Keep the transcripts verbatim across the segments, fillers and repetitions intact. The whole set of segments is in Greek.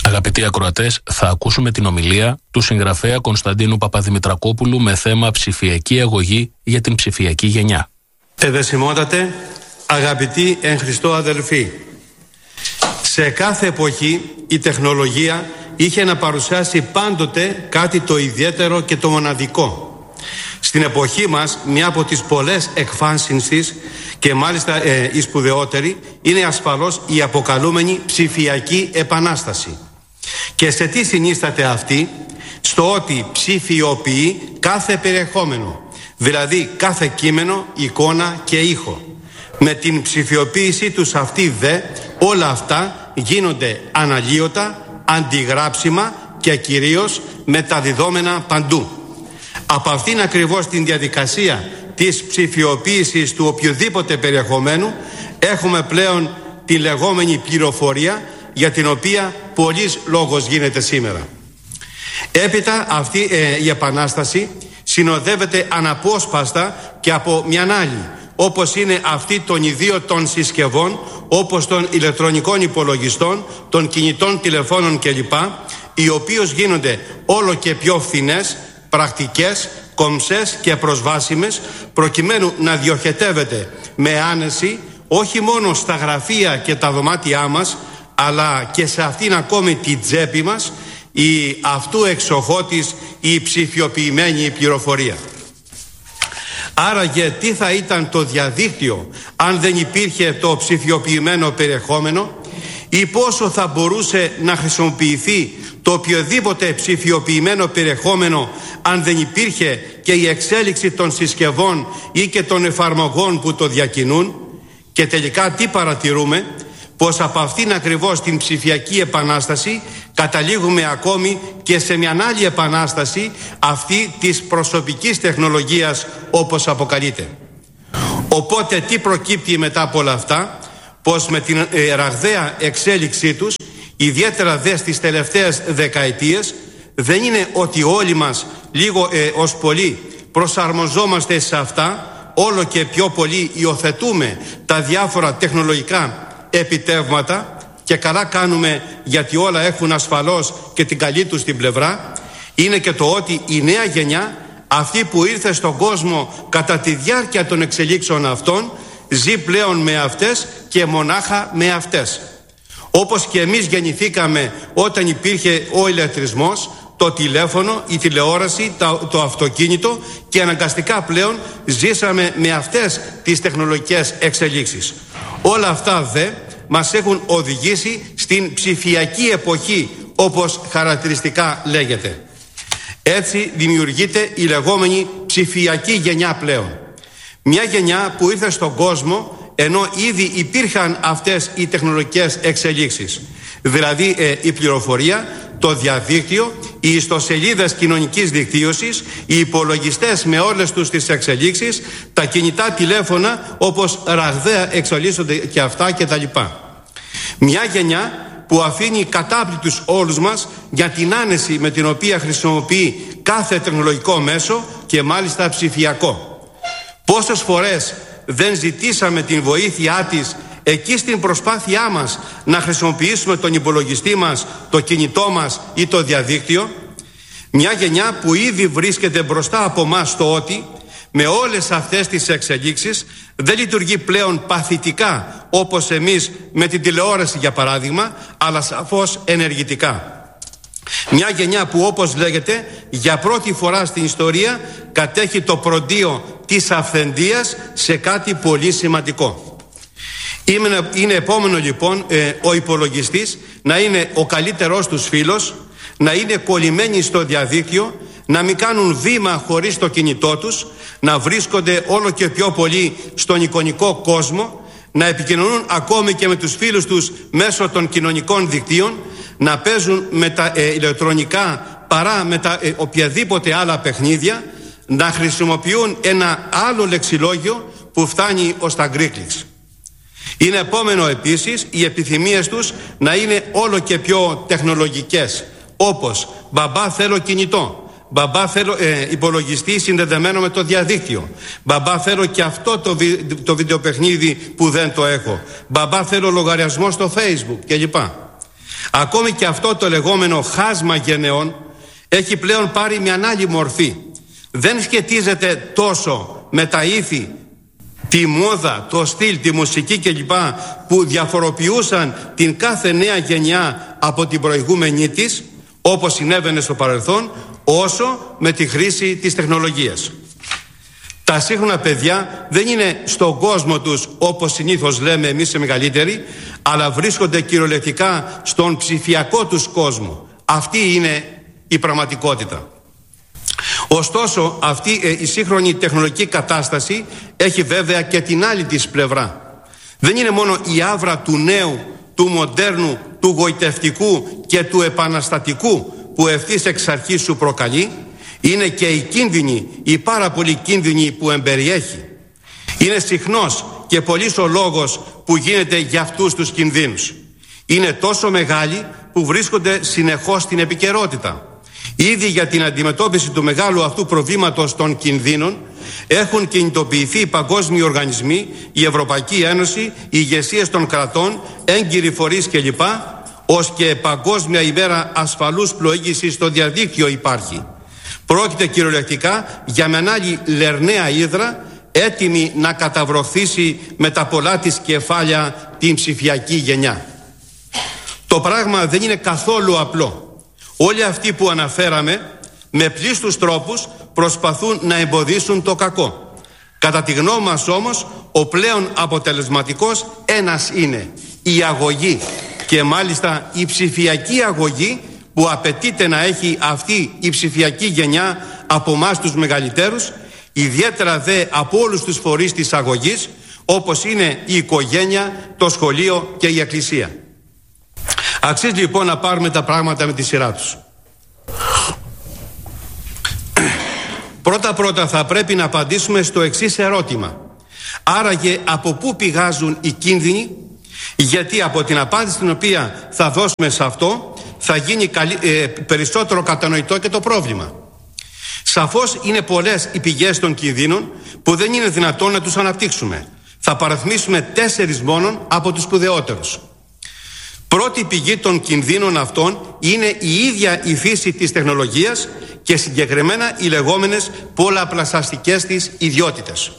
Αγαπητοί ακροατές, θα ακούσουμε την ομιλία του συγγραφέα Κωνσταντίνου Παπαδημητρακόπουλου με θέμα ψηφιακή αγωγή για την ψηφιακή γενιά. Ευαισθημότατε, αγαπητοί εν Χριστώ αδελφοί, σε κάθε εποχή η τεχνολογία είχε να παρουσιάσει πάντοτε κάτι το ιδιαίτερο και το μοναδικό. Στην εποχή μας, μια από τις πολλές εκφάνσεις της και μάλιστα ε, η σπουδαιότερη είναι ασφαλώς η αποκαλούμενη ψηφιακή επανάσταση. Και σε τι συνίσταται αυτή? Στο ότι ψηφιοποιεί κάθε περιεχόμενο, δηλαδή κάθε κείμενο, εικόνα και ήχο. Με την ψηφιοποίησή τους αυτή δε, όλα αυτά γίνονται αναλύωτα, αντιγράψιμα και κυρίως μεταδιδόμενα παντού. Από αυτήν ακριβώς την διαδικασία της ψηφιοποίησης του οποιοδήποτε περιεχομένου έχουμε πλέον τη λεγόμενη πληροφορία, για την οποία πολλής λόγος γίνεται σήμερα. Έπειτα αυτή ε, η επανάσταση συνοδεύεται αναπόσπαστα και από μια άλλη, όπως είναι αυτή των ιδίων των συσκευών, όπως των ηλεκτρονικών υπολογιστών, των κινητών τηλεφώνων κλπ, οι οποίοι γίνονται όλο και πιο φθηνές, πρακτικές, κομψές και προσβάσιμες, προκειμένου να διοχετεύεται με άνεση όχι μόνο στα γραφεία και τα δωμάτια μας, αλλά και σε αυτήν ακόμη την τσέπη μας, η αυτού εξοχώτης η ψηφιοποιημένη πληροφορία. Άραγε τι θα ήταν το διαδίκτυο αν δεν υπήρχε το ψηφιοποιημένο περιεχόμενο, ή πόσο θα μπορούσε να χρησιμοποιηθεί το οποιοδήποτε ψηφιοποιημένο περιεχόμενο αν δεν υπήρχε και η εξέλιξη των συσκευών ή και των εφαρμογών που το διακινούν. Και τελικά τι παρατηρούμε? Πως από αυτήν ακριβώς την ψηφιακή επανάσταση καταλήγουμε ακόμη και σε μια άλλη επανάσταση, αυτή της προσωπικής τεχνολογίας, όπως αποκαλείται. Οπότε τι προκύπτει μετά από όλα αυτά? Πως με την ε, ραγδαία εξέλιξή τους, ιδιαίτερα δε στις τελευταίες δεκαετίες, δεν είναι ότι όλοι μας λίγο ε, ως πολύ προσαρμοζόμαστε σε αυτά, όλο και πιο πολύ υιοθετούμε τα διάφορα τεχνολογικά επιτεύγματα, και καλά κάνουμε, γιατί όλα έχουν ασφαλώς και την καλή τους την πλευρά. Είναι και το ότι η νέα γενιά, αυτή που ήρθε στον κόσμο κατά τη διάρκεια των εξελίξεων αυτών, ζει πλέον με αυτές και μονάχα με αυτές. Όπως και εμείς γεννηθήκαμε όταν υπήρχε ο ηλεκτρισμός, το τηλέφωνο, η τηλεόραση, το αυτοκίνητο, και αναγκαστικά πλέον ζήσαμε με αυτές τις τεχνολογικές εξελίξεις. Όλα αυτά δε μας έχουν οδηγήσει στην ψηφιακή εποχή, όπως χαρακτηριστικά λέγεται. Έτσι δημιουργείται η λεγόμενη ψηφιακή γενιά πλέον. Μια γενιά που ήρθε στον κόσμο ενώ ήδη υπήρχαν αυτές οι τεχνολογικές εξελίξεις. Δηλαδή ε, η πληροφορία, το διαδίκτυο, οι ιστοσελίδες κοινωνικής δικτύωσης, οι υπολογιστές με όλες τους τις εξελίξεις, τα κινητά τηλέφωνα όπως ραγδαία εξελίσσονται και αυτά κτλ. Μια γενιά που αφήνει κατάπληκτους όλους μας για την άνεση με την οποία χρησιμοποιεί κάθε τεχνολογικό μέσο και μάλιστα ψηφιακό. Πόσες φορές δεν ζητήσαμε την βοήθειά της εκεί στην προσπάθειά μας να χρησιμοποιήσουμε τον υπολογιστή μας, το κινητό μας ή το διαδίκτυο? Μια γενιά που ήδη βρίσκεται μπροστά από μας στο ότι με όλες αυτές τις εξελίξεις δεν λειτουργεί πλέον παθητικά όπως εμείς με την τηλεόραση για παράδειγμα, αλλά σαφώς ενεργητικά. Μια γενιά που, όπως λέγεται, για πρώτη φορά στην ιστορία κατέχει το προντείο της αυθεντίας σε κάτι πολύ σημαντικό. Είναι, είναι επόμενο λοιπόν ε, ο υπολογιστής να είναι ο καλύτερός τους φίλος, να είναι κολλημένοι στο διαδίκτυο, να μην κάνουν βήμα χωρίς το κινητό τους, να βρίσκονται όλο και πιο πολύ στον εικονικό κόσμο, να επικοινωνούν ακόμη και με τους φίλους τους μέσω των κοινωνικών δικτύων, να παίζουν με τα ε, ηλεκτρονικά παρά με τα ε, οποιαδήποτε άλλα παιχνίδια, να χρησιμοποιούν ένα άλλο λεξιλόγιο που φτάνει ως τα γκρίκλιξ. Είναι επόμενο επίσης οι επιθυμίες τους να είναι όλο και πιο τεχνολογικές, όπως μπαμπά θέλω κινητό, μπαμπά θέλω ε, υπολογιστή συνδεδεμένο με το διαδίκτυο, μπαμπά θέλω και αυτό το, βι, το βιντεοπαιχνίδι που δεν το έχω, μπαμπά θέλω λογαριασμό στο Facebook κλπ. Ακόμη και αυτό το λεγόμενο χάσμα γενεών έχει πλέον πάρει μια άλλη μορφή. Δεν σχετίζεται τόσο με τα ήθη, τη μόδα, το στυλ, τη μουσική κλπ. Που διαφοροποιούσαν την κάθε νέα γενιά από την προηγούμενη της, όπως συνέβαινε στο παρελθόν, όσο με τη χρήση της τεχνολογίας. Τα σύγχρονα παιδιά δεν είναι στον κόσμο τους όπως συνήθως λέμε εμείς οι μεγαλύτεροι, αλλά βρίσκονται κυριολεκτικά στον ψηφιακό τους κόσμο. Αυτή είναι η πραγματικότητα. Ωστόσο, αυτή ε, η σύγχρονη τεχνολογική κατάσταση έχει βέβαια και την άλλη της πλευρά. Δεν είναι μόνο η άβρα του νέου, του μοντέρνου, του γοητευτικού και του επαναστατικού που ευθύς εξ αρχής σου προκαλεί, είναι και οι κίνδυνοι, οι πάρα πολλοί κίνδυνοι που εμπεριέχει. Είναι συχνός και πολύς ο λόγος που γίνεται για αυτούς τους κινδύνους. Είναι τόσο μεγάλοι που βρίσκονται συνεχώς στην επικαιρότητα. Ήδη για την αντιμετώπιση του μεγάλου αυτού προβλήματος των κινδύνων έχουν κινητοποιηθεί οι παγκόσμιοι οργανισμοί, η Ευρωπαϊκή Ένωση, οι ηγεσίες των κρατών, έγκυροι φορείς κλπ. Ως και Παγκόσμια ημέρα ασφαλούς πλοήγησης στο διαδίκτυο υπάρχει. Πρόκειται κυριολεκτικά για μια άλλη λερναία ύδρα, έτοιμη να καταβροχθήσει με τα πολλά της κεφάλια την ψηφιακή γενιά. Το πράγμα δεν είναι καθόλου απλό. Όλοι αυτοί που αναφέραμε με πλήστους τρόπους προσπαθούν να εμποδίσουν το κακό. Κατά τη γνώμη μας όμως ο πλέον αποτελεσματικός ένας είναι η αγωγή, και μάλιστα η ψηφιακή αγωγή που απαιτείται να έχει αυτή η ψηφιακή γενιά από εμάς τους μεγαλύτερους, ιδιαίτερα δε από όλους τους φορείς της αγωγής όπως είναι η οικογένεια, το σχολείο και η εκκλησία. Αξίζει λοιπόν να πάρουμε τα πράγματα με τη σειρά τους. Πρώτα πρώτα θα πρέπει να απαντήσουμε στο εξής ερώτημα. Άραγε από πού πηγάζουν οι κίνδυνοι? Γιατί από την απάντηση την οποία θα δώσουμε σε αυτό θα γίνει καλύ, ε, περισσότερο κατανοητό και το πρόβλημα. Σαφώς είναι πολλές οι πηγές των κινδύνων που δεν είναι δυνατόν να τους αναπτύξουμε. Θα παραθμίσουμε τέσσερις μόνον από τους σπουδαιότερους. Πρώτη πηγή των κινδύνων αυτών είναι η ίδια η φύση της τεχνολογίας και συγκεκριμένα οι λεγόμενες πολλαπλασιαστικές της ιδιότητες.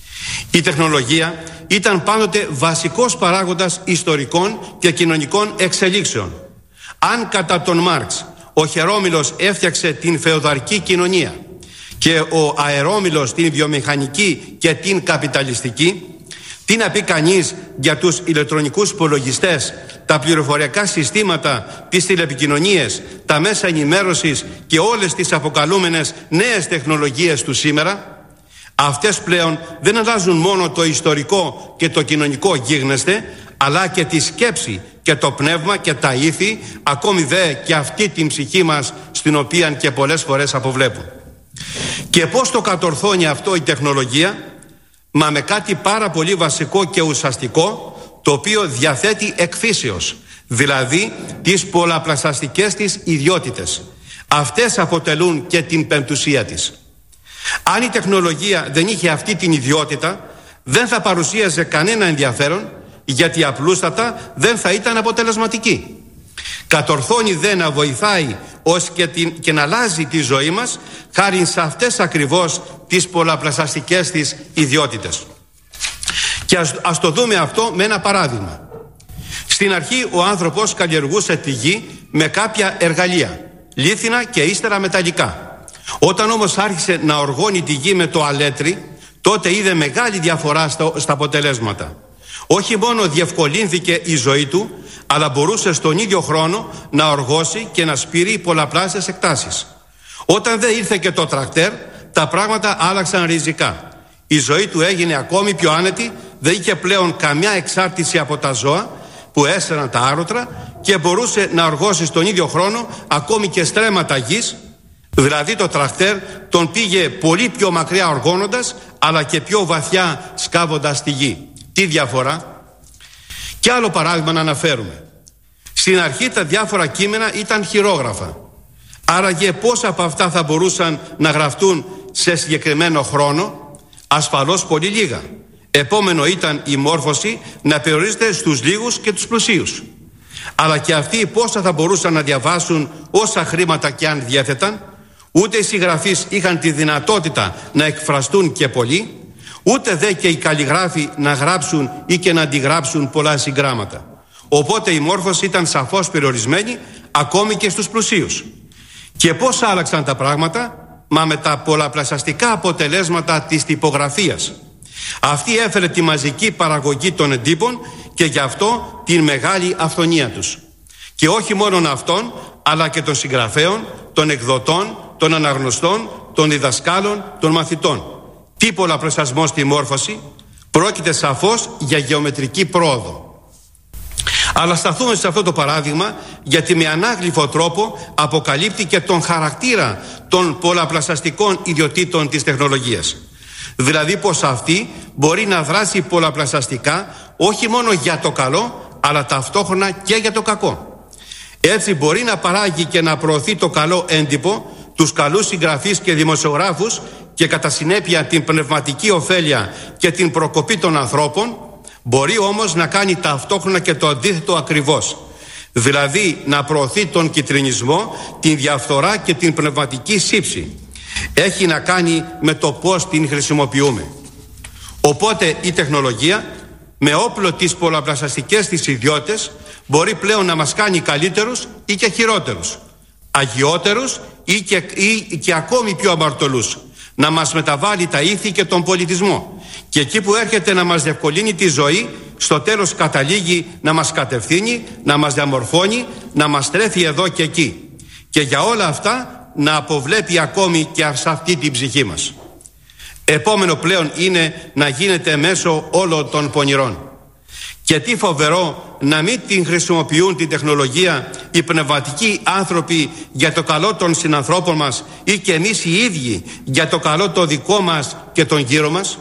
Η τεχνολογία ήταν πάντοτε βασικός παράγοντας ιστορικών και κοινωνικών εξελίξεων. Αν κατά τον Μάρξ ο Χερόμιλος έφτιαξε την φεουδαρική κοινωνία και ο Αερόμιλος την βιομηχανική και την καπιταλιστική, τι να πει κανείς για τους ηλεκτρονικούς υπολογιστές, τα πληροφοριακά συστήματα, τις τηλεπικοινωνίες, τα μέσα ενημέρωσης και όλες τις αποκαλούμενες νέες τεχνολογίες του σήμερα? Αυτές πλέον δεν αλλάζουν μόνο το ιστορικό και το κοινωνικό γίγνεσθε, αλλά και τη σκέψη και το πνεύμα και τα ήθη, ακόμη δε και αυτή την ψυχή μας στην οποία και πολλές φορές αποβλέπουν. Και πώς το κατορθώνει αυτό η τεχνολογία? Μα με κάτι πάρα πολύ βασικό και ουσιαστικό, το οποίο διαθέτει εκφύσεως, δηλαδή τις πολλαπλασιαστικές της ιδιότητες. Αυτές αποτελούν και την πεμπτουσία της. Αν η τεχνολογία δεν είχε αυτή την ιδιότητα, δεν θα παρουσίαζε κανένα ενδιαφέρον, γιατί απλούστατα δεν θα ήταν αποτελεσματική. Κατορθώνει δε να βοηθάει ως και, την, και να αλλάζει τη ζωή μας χάρη σε αυτές ακριβώς τις πολλαπλασιαστικές της ιδιότητες. Και ας, ας το δούμε αυτό με ένα παράδειγμα. Στην αρχή ο άνθρωπος καλλιεργούσε τη γη με κάποια εργαλεία, λίθινα και ύστερα μεταλλικά. Όταν όμως άρχισε να οργώνει τη γη με το αλέτρι, τότε είδε μεγάλη διαφορά στα, στα αποτελέσματα. Όχι μόνο διευκολύνθηκε η ζωή του, αλλά μπορούσε στον ίδιο χρόνο να οργώσει και να σπείρει πολλαπλάσιες εκτάσεις. Όταν δεν ήρθε και το τρακτέρ, τα πράγματα άλλαξαν ριζικά. Η ζωή του έγινε ακόμη πιο άνετη, δεν είχε πλέον καμιά εξάρτηση από τα ζώα που έσαιρναν τα άρωτρα και μπορούσε να οργώσει στον ίδιο χρόνο ακόμη και στρέμματα γης. Δηλαδή το τρακτέρ τον πήγε πολύ πιο μακριά οργώνοντας, αλλά και πιο βαθιά σκάβοντας τη γη. Τι διαφορά? Και άλλο παράδειγμα να αναφέρουμε. Στην αρχή τα διάφορα κείμενα ήταν χειρόγραφα. Άραγε πόσα από αυτά θα μπορούσαν να γραφτούν σε συγκεκριμένο χρόνο? Ασφαλώς πολύ λίγα. Επόμενο ήταν η μόρφωση να περιορίζεται στους λίγους και τους πλουσίους. Αλλά και αυτοί πόσα θα μπορούσαν να διαβάσουν όσα χρήματα και αν διέθεταν. Ούτε οι συγγραφείς είχαν τη δυνατότητα να εκφραστούν και πολύ, ούτε δε και οι καλλιγράφοι να γράψουν ή και να αντιγράψουν πολλά συγγράμματα. Οπότε η μόρφωση ήταν σαφώς περιορισμένη ακόμη και στους πλουσίους. Και πώς άλλαξαν τα πράγματα? Μα με τα πολλαπλασιαστικά αποτελέσματα της τυπογραφίας. Αυτή έφερε τη μαζική παραγωγή των εντύπων και γι' αυτό την μεγάλη αυθονία τους. Και όχι μόνον αυτών, αλλά και των συγγραφέων, των εκδοτών, των αναγνωστών, των διδασκάλων, των μαθητών. Τι πολλαπλασιασμό στη μόρφωση? Πρόκειται σαφώς για γεωμετρική πρόοδο. Αλλά σταθούμε σε αυτό το παράδειγμα, γιατί με ανάγλυφο τρόπο αποκαλύπτει και τον χαρακτήρα των πολλαπλασιαστικών ιδιοτήτων της τεχνολογίας. Δηλαδή πως αυτή μπορεί να δράσει πολλαπλασιαστικά όχι μόνο για το καλό, αλλά ταυτόχρονα και για το κακό. Έτσι μπορεί να παράγει και να προωθεί το καλό έντυπο, τους καλούς συγγραφείς και δημοσιογράφους και κατά συνέπεια την πνευματική ωφέλεια και την προκοπή των ανθρώπων. Μπορεί όμως να κάνει ταυτόχρονα και το αντίθετο ακριβώς. Δηλαδή να προωθεί τον κιτρινισμό, την διαφθορά και την πνευματική σύψη. Έχει να κάνει με το πώς την χρησιμοποιούμε. Οπότε η τεχνολογία με όπλο τις πολλαπλασιαστικές της ιδιότητες μπορεί πλέον να μας κάνει καλύτερους ή και χειρότερους, αγιότερους ή και, ή και ακόμη πιο αμαρτωλούς, να μας μεταβάλει τα ήθη και τον πολιτισμό, και εκεί που έρχεται να μας διευκολύνει τη ζωή, στο τέλος καταλήγει να μας κατευθύνει, να μας διαμορφώνει, να μας τρέφει εδώ και εκεί, και για όλα αυτά να αποβλέπει ακόμη και σε αυτή την ψυχή μας. Επόμενο πλέον είναι να γίνεται μέσω όλων των πονηρών. Και τι φοβερό να μην την χρησιμοποιούν την τεχνολογία οι πνευματικοί άνθρωποι για το καλό των συνανθρώπων μας ή και εμείς οι ίδιοι για το καλό το δικό μας και τον γύρο μας.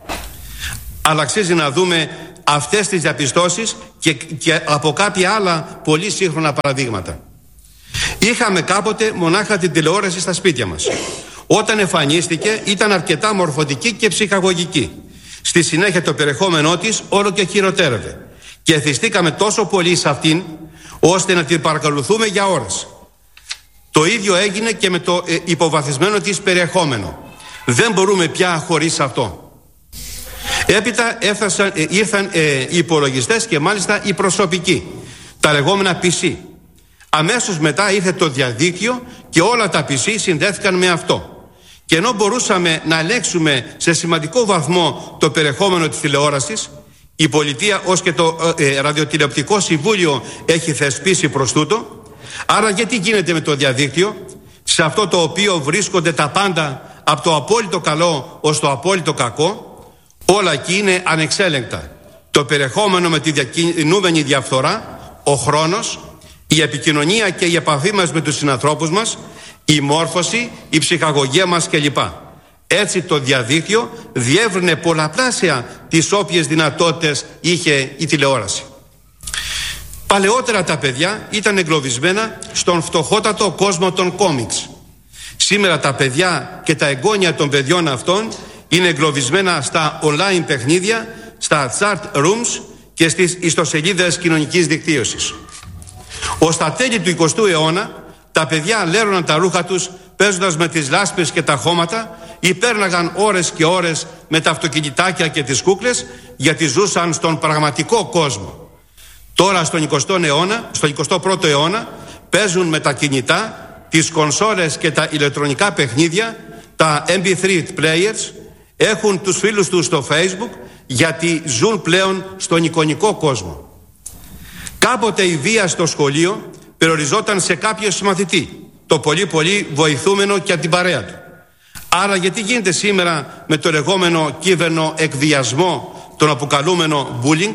Αλλά αξίζει να δούμε αυτές τις διαπιστώσεις και, και από κάποια άλλα πολύ σύγχρονα παραδείγματα. Είχαμε κάποτε μονάχα την τηλεόραση στα σπίτια μας. Όταν εμφανίστηκε ήταν αρκετά μορφωτική και ψυχαγωγική. Στη συνέχεια το περιεχόμενό της όλο και χειροτέρευε. Και εθιστήκαμε τόσο πολύ σε αυτήν, ώστε να την παρακολουθούμε για ώρες. Το ίδιο έγινε και με το ε, υποβαθισμένο της περιεχόμενο. Δεν μπορούμε πια χωρίς αυτό. Έπειτα έφτασαν, ε, ήρθαν ε, οι υπολογιστές και μάλιστα οι προσωπικοί, τα λεγόμενα πι σι. Αμέσως μετά ήρθε το διαδίκτυο και όλα τα πι σι συνδέθηκαν με αυτό. Και ενώ μπορούσαμε να ελέγξουμε σε σημαντικό βαθμό το περιεχόμενο της τηλεόρασης, η πολιτεία ως και το ε, ραδιοτηλεοπτικό συμβούλιο έχει θεσπίσει προς τούτο. Άρα γιατί γίνεται με το διαδίκτυο, σε αυτό το οποίο βρίσκονται τα πάντα από το απόλυτο καλό ως το απόλυτο κακό, όλα εκεί είναι ανεξέλεγκτα. Το περιεχόμενο με τη διακινούμενη διαφθορά, ο χρόνος, η επικοινωνία και η επαφή μας με τους συνανθρώπους μας, η μόρφωση, η ψυχαγωγία μας κλπ. Έτσι το διαδίκτυο διεύρυνε πολλαπλάσια τις όποιες δυνατότητες είχε η τηλεόραση. Παλαιότερα τα παιδιά ήταν εγκλωβισμένα στον φτωχότατο κόσμο των κόμιξ. Σήμερα τα παιδιά και τα εγγόνια των παιδιών αυτών είναι εγκλωβισμένα στα online παιχνίδια, στα chat rooms και στις ιστοσελίδες κοινωνικής δικτύωσης. Ως τα τέλη του εικοστού αιώνα τα παιδιά λέρωναν τα ρούχα τους παίζοντας με τις λάσπες και τα χώματα ή πέρναγαν ώρες και ώρες με τα αυτοκινητάκια και τις κούκλες, γιατί ζούσαν στον πραγματικό κόσμο. Τώρα στον εικοστό αιώνα, στον εικοστό πρώτο αιώνα παίζουν με τα κινητά, τις κονσόλες και τα ηλεκτρονικά παιχνίδια, τα εμ πι θρι players, έχουν τους φίλους τους στο Facebook, γιατί ζουν πλέον στον εικονικό κόσμο. Κάποτε η βία στο σχολείο περιοριζόταν σε κάποιο συμμαθητή, το πολύ πολύ βοηθούμενο και την παρέα του. Άρα γιατί γίνεται σήμερα με το λεγόμενο κύβερνο εκβιασμό, τον αποκαλούμενο bullying?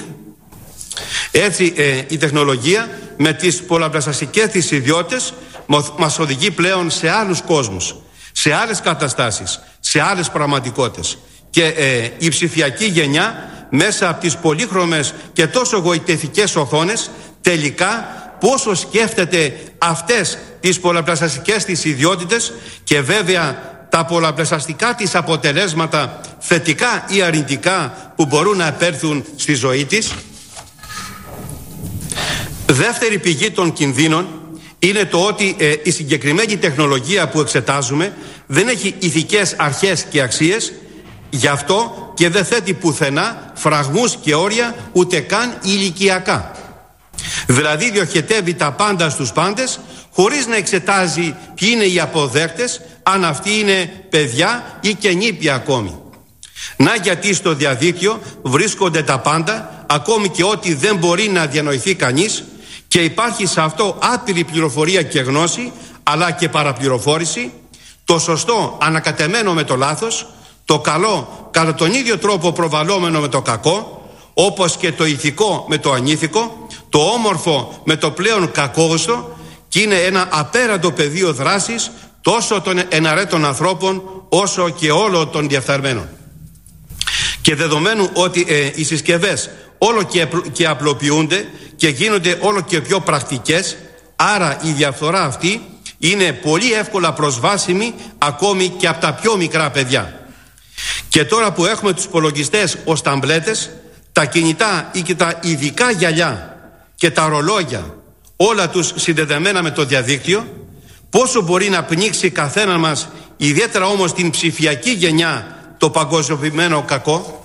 Έτσι ε, η τεχνολογία με τις πολλαπλασιαστικές της ιδιότητες μας οδηγεί πλέον σε άλλους κόσμους, σε άλλες καταστάσεις, σε άλλες πραγματικότητες. Και ε, η ψηφιακή γενιά μέσα από τις πολύχρωμες και τόσο γοητευτικές οθόνες τελικά πόσο σκέφτεται αυτές τις πολλαπλασιαστικές της ιδιότητες και βέβαια τα πολλαπλασιαστικά της αποτελέσματα, θετικά ή αρνητικά, που μπορούν να επέρθουν στη ζωή της. Δεύτερη πηγή των κινδύνων είναι το ότι ε, η συγκεκριμένη τεχνολογία που εξετάζουμε δεν έχει ηθικές αρχές και αξίες, γι' αυτό και δεν θέτει πουθενά φραγμούς και όρια ούτε καν ηλικιακά. Δηλαδή διοχετεύει τα πάντα στους πάντες χωρίς να εξετάζει ποιοι είναι οι αποδέκτες, αν αυτοί είναι παιδιά ή και νήπια ακόμη. Να γιατί στο διαδίκτυο βρίσκονται τα πάντα, ακόμη και ό,τι δεν μπορεί να διανοηθεί κανείς, και υπάρχει σε αυτό άπειρη πληροφορία και γνώση, αλλά και παραπληροφόρηση, το σωστό ανακατεμένο με το λάθος, το καλό κατά τον ίδιο τρόπο προβαλλόμενο με το κακό, όπως και το ηθικό με το ανήθικο, το όμορφο με το πλέον κακόγουστο, και είναι ένα απέραντο πεδίο δράσης τόσο των εναρέτων ανθρώπων όσο και όλων των διαφθαρμένων. Και δεδομένου ότι ε, οι συσκευές όλο και, και απλοποιούνται και γίνονται όλο και πιο πρακτικές, άρα η διαφθορά αυτή είναι πολύ εύκολα προσβάσιμη ακόμη και από τα πιο μικρά παιδιά. Και τώρα που έχουμε τους υπολογιστές ως ταμπλέτες, τα κινητά ή και τα ειδικά γυαλιά και τα ρολόγια, όλα τους συνδεδεμένα με το διαδίκτυο, πόσο μπορεί να πνίξει καθένα μας, ιδιαίτερα όμως την ψηφιακή γενιά, το παγκοσμιοποιημένο κακό.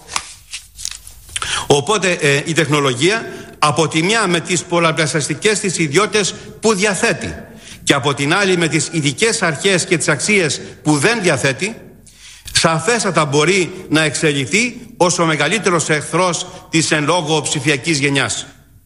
Οπότε ε, η τεχνολογία από τη μια με τις πολλαπλασιαστικές της ιδιότητες που διαθέτει και από την άλλη με τις ειδικές αρχές και τις αξίες που δεν διαθέτει, σαφέστατα μπορεί να εξελιχθεί ως ο μεγαλύτερος εχθρός της εν λόγω ψηφιακής γενιάς.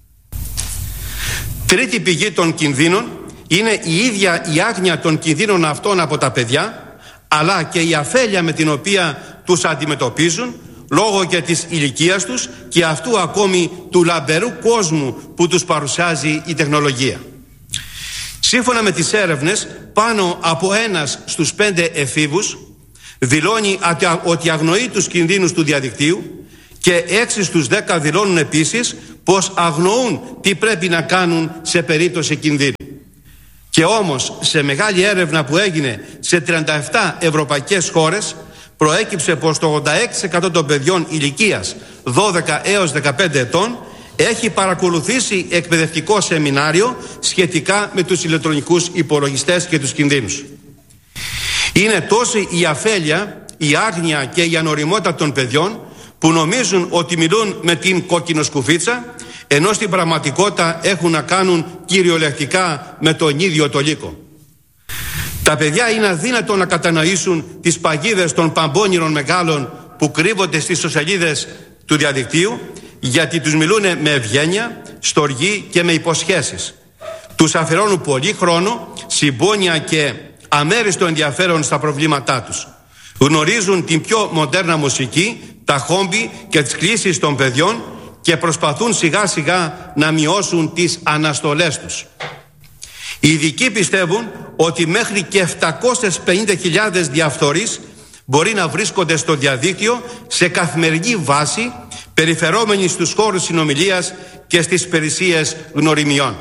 Τρίτη πηγή των κινδύνων είναι η ίδια η άγνοια των κινδύνων αυτών από τα παιδιά, αλλά και η αφέλεια με την οποία τους αντιμετωπίζουν λόγω και της ηλικίας τους και αυτού ακόμη του λαμπερού κόσμου που τους παρουσιάζει η τεχνολογία. Σύμφωνα με τις έρευνες, πάνω από ένας στους πέντε εφήβους δηλώνει ότι αγνοεί τους κινδύνους του διαδικτύου και έξι στους δέκα δηλώνουν επίσης πως αγνοούν τι πρέπει να κάνουν σε περίπτωση κινδύνου. Και όμως σε μεγάλη έρευνα που έγινε σε τριάντα επτά ευρωπαϊκές χώρες προέκυψε πως το ογδόντα έξι τοις εκατό των παιδιών ηλικίας δώδεκα έως δεκαπέντε ετών έχει παρακολουθήσει εκπαιδευτικό σεμινάριο σχετικά με τους ηλεκτρονικούς υπολογιστές και τους κινδύνους. Είναι τόση η αφέλεια, η άγνοια και η ανοριμότητα των παιδιών που νομίζουν ότι μιλούν με την κόκκινο-σκουφίτσα, ενώ στην πραγματικότητα έχουν να κάνουν κυριολεκτικά με τον ίδιο το λύκο. Τα παιδιά είναι αδύνατο να κατανοήσουν τις παγίδες των παμπώνυρων μεγάλων που κρύβονται στις ιστοσελίδες του διαδικτύου, γιατί τους μιλούν με ευγένεια, στοργή και με υποσχέσεις. Τους αφιερώνουν πολύ χρόνο, συμπόνια και αμέριστο ενδιαφέρον στα προβλήματά τους. Γνωρίζουν την πιο μοντέρνα μουσική, τα χόμπι και τις κλήσεις των παιδιών και προσπαθούν σιγά σιγά να μειώσουν τις αναστολές τους. Οι ειδικοί πιστεύουν ότι μέχρι και επτακόσιες πενήντα χιλιάδες διαφθορείς μπορεί να βρίσκονται στο διαδίκτυο σε καθημερινή βάση, περιφερόμενοι στους χώρους συνομιλίας και στις υπηρεσίες γνωριμιών.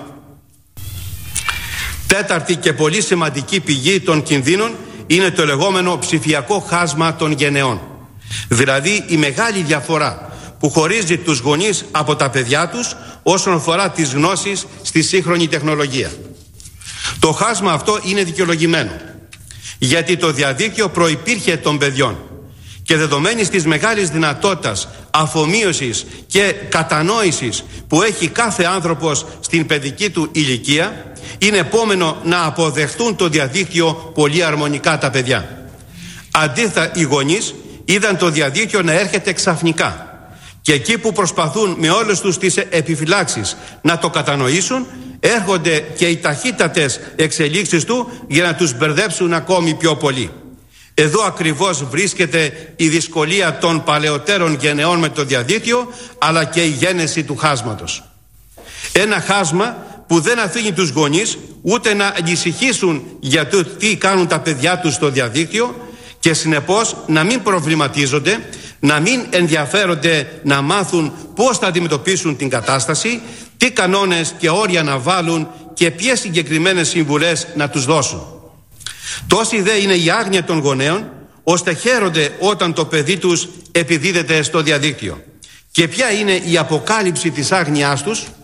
Τέταρτη και πολύ σημαντική πηγή των κινδύνων είναι το λεγόμενο ψηφιακό χάσμα των γενεών. Δηλαδή η μεγάλη διαφορά που χωρίζει τους γονείς από τα παιδιά τους όσον αφορά τις γνώσεις στη σύγχρονη τεχνολογία. Το χάσμα αυτό είναι δικαιολογημένο, γιατί το διαδίκτυο προϋπήρχε των παιδιών και δεδομένης της μεγάλης δυνατότητας αφομοίωσης και κατανόησης που έχει κάθε άνθρωπος στην παιδική του ηλικία, είναι επόμενο να αποδεχτούν το διαδίκτυο πολύ αρμονικά τα παιδιά. Αντίθετα, οι γονείς είδαν το διαδίκτυο να έρχεται ξαφνικά και εκεί που προσπαθούν με όλες τους τις επιφυλάξεις να το κατανοήσουν, έρχονται και οι ταχύτατες εξελίξεις του για να τους μπερδέψουν ακόμη πιο πολύ. Εδώ ακριβώς βρίσκεται η δυσκολία των παλαιότερων γενεών με το διαδίκτυο, αλλά και η γένεση του χάσματος. Ένα χάσμα που δεν αφήνει τους γονείς ούτε να ανησυχήσουν για το τι κάνουν τα παιδιά τους στο διαδίκτυο και συνεπώς να μην προβληματίζονται, να μην ενδιαφέρονται να μάθουν πώς θα αντιμετωπίσουν την κατάσταση, τι κανόνες και όρια να βάλουν και ποιες συγκεκριμένες συμβουλές να τους δώσουν. Τόση δε είναι η άγνοια των γονέων, ώστε χαίρονται όταν το παιδί τους επιδίδεται στο διαδίκτυο. Και ποια είναι η αποκάλυψη της άγνοιάς τους?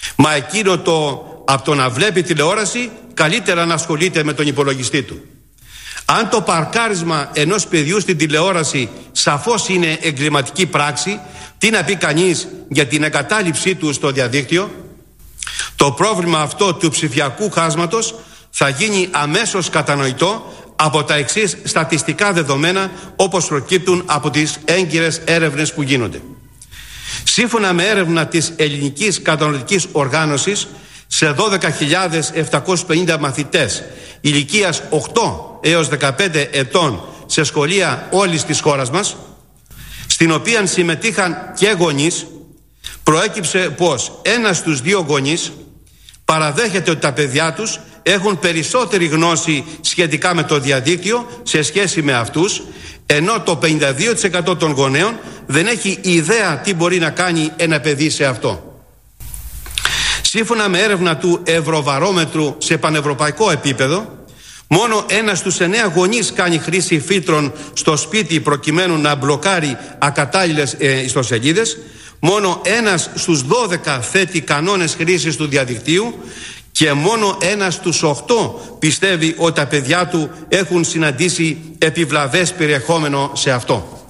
Μα εκείνο το από το να βλέπει τηλεόραση καλύτερα να ασχολείται με τον υπολογιστή του. Αν το παρκάρισμα ενός παιδιού στην τηλεόραση σαφώς είναι εγκληματική πράξη, τι να πει κανείς για την εγκατάλειψή του στο διαδίκτυο? Το πρόβλημα αυτό του ψηφιακού χάσματος θα γίνει αμέσως κατανοητό από τα εξής στατιστικά δεδομένα, όπως προκύπτουν από τις έγκυρες έρευνες που γίνονται. Σύμφωνα με έρευνα της Ελληνικής Καταναλωτικής Οργάνωσης, σε δώδεκα χιλιάδες επτακόσιους πενήντα μαθητές ηλικίας οκτώ έως δεκαπέντε ετών σε σχολεία όλης της χώρας μας, στην οποία συμμετείχαν και γονείς, προέκυψε πως ένας στους δύο γονείς παραδέχεται ότι τα παιδιά τους έχουν περισσότερη γνώση σχετικά με το διαδίκτυο σε σχέση με αυτούς, ενώ το πενήντα δύο τοις εκατό των γονέων δεν έχει ιδέα τι μπορεί να κάνει ένα παιδί σε αυτό. Σύμφωνα με έρευνα του Ευρωβαρόμετρου σε πανευρωπαϊκό επίπεδο, μόνο ένας στους εννέα γονείς κάνει χρήση φίλτρων στο σπίτι προκειμένου να μπλοκάρει ακατάλληλες ε, ιστοσελίδες, μόνο ένας στους δώδεκα θέτει κανόνες χρήσης του διαδικτύου και μόνο ένας στους οκτώ πιστεύει ότι τα παιδιά του έχουν συναντήσει επιβλαβές περιεχόμενο σε αυτό.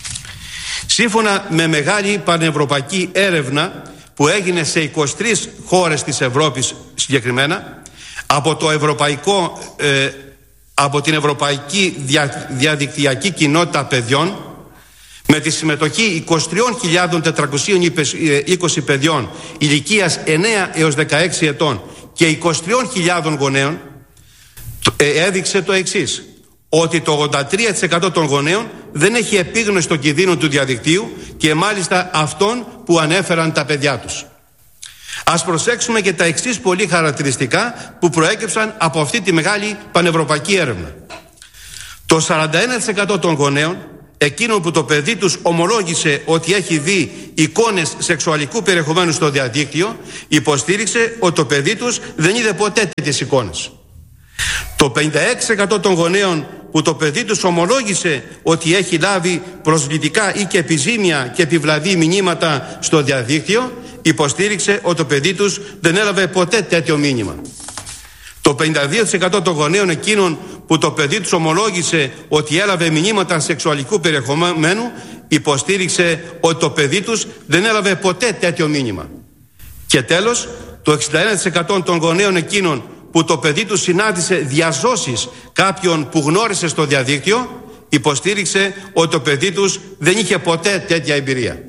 Σύμφωνα με μεγάλη πανευρωπαϊκή έρευνα που έγινε σε είκοσι τρεις χώρες της Ευρώπης συγκεκριμένα, από, το ευρωπαϊκό, ε, από την Ευρωπαϊκή Δια, Διαδικτυακή Κοινότητα Παιδιών, με τη συμμετοχή είκοσι τρεις χιλιάδες τετρακόσιους είκοσι παιδιών ηλικίας εννέα έως δεκαέξι ετών και είκοσι τρεις χιλιάδες γονέων, ε, έδειξε το εξής, ότι το ογδόντα τρία τοις εκατό των γονέων δεν έχει επίγνωση των κινδύνων του διαδικτύου και μάλιστα αυτών που ανέφεραν τα παιδιά τους. Ας προσέξουμε και τα εξής πολύ χαρακτηριστικά που προέκυψαν από αυτή τη μεγάλη πανευρωπαϊκή έρευνα. Το σαράντα ένα τοις εκατό των γονέων, εκείνων που το παιδί τους ομολόγησε ότι έχει δει εικόνες σεξουαλικού περιεχομένου στο διαδίκτυο, υποστήριξε ότι το παιδί τους δεν είδε ποτέ τέτοιες εικόνες. Το πενήντα έξι τοις εκατό των γονέων που το παιδί τους ομολόγησε ότι έχει λάβει προσβλητικά ή και επιζήμια και επιβλαβή μηνύματα στο διαδίκτυο, υποστήριξε ότι το παιδί τους δεν έλαβε ποτέ τέτοιο μήνυμα. Το πενήντα δύο τοις εκατό των γονέων εκείνων που το παιδί τους ομολόγησε ότι έλαβε μηνύματα σεξουαλικού περιεχομένου, υποστήριξε ότι το παιδί τους δεν έλαβε ποτέ τέτοιο μήνυμα. Και τέλος, το εξήντα ένα τοις εκατό των γονέων εκείνων που το παιδί του συνάντησε διαζώσεις κάποιον που γνώρισε στο διαδίκτυο, υποστήριξε ότι το παιδί τους δεν είχε ποτέ τέτοια εμπειρία.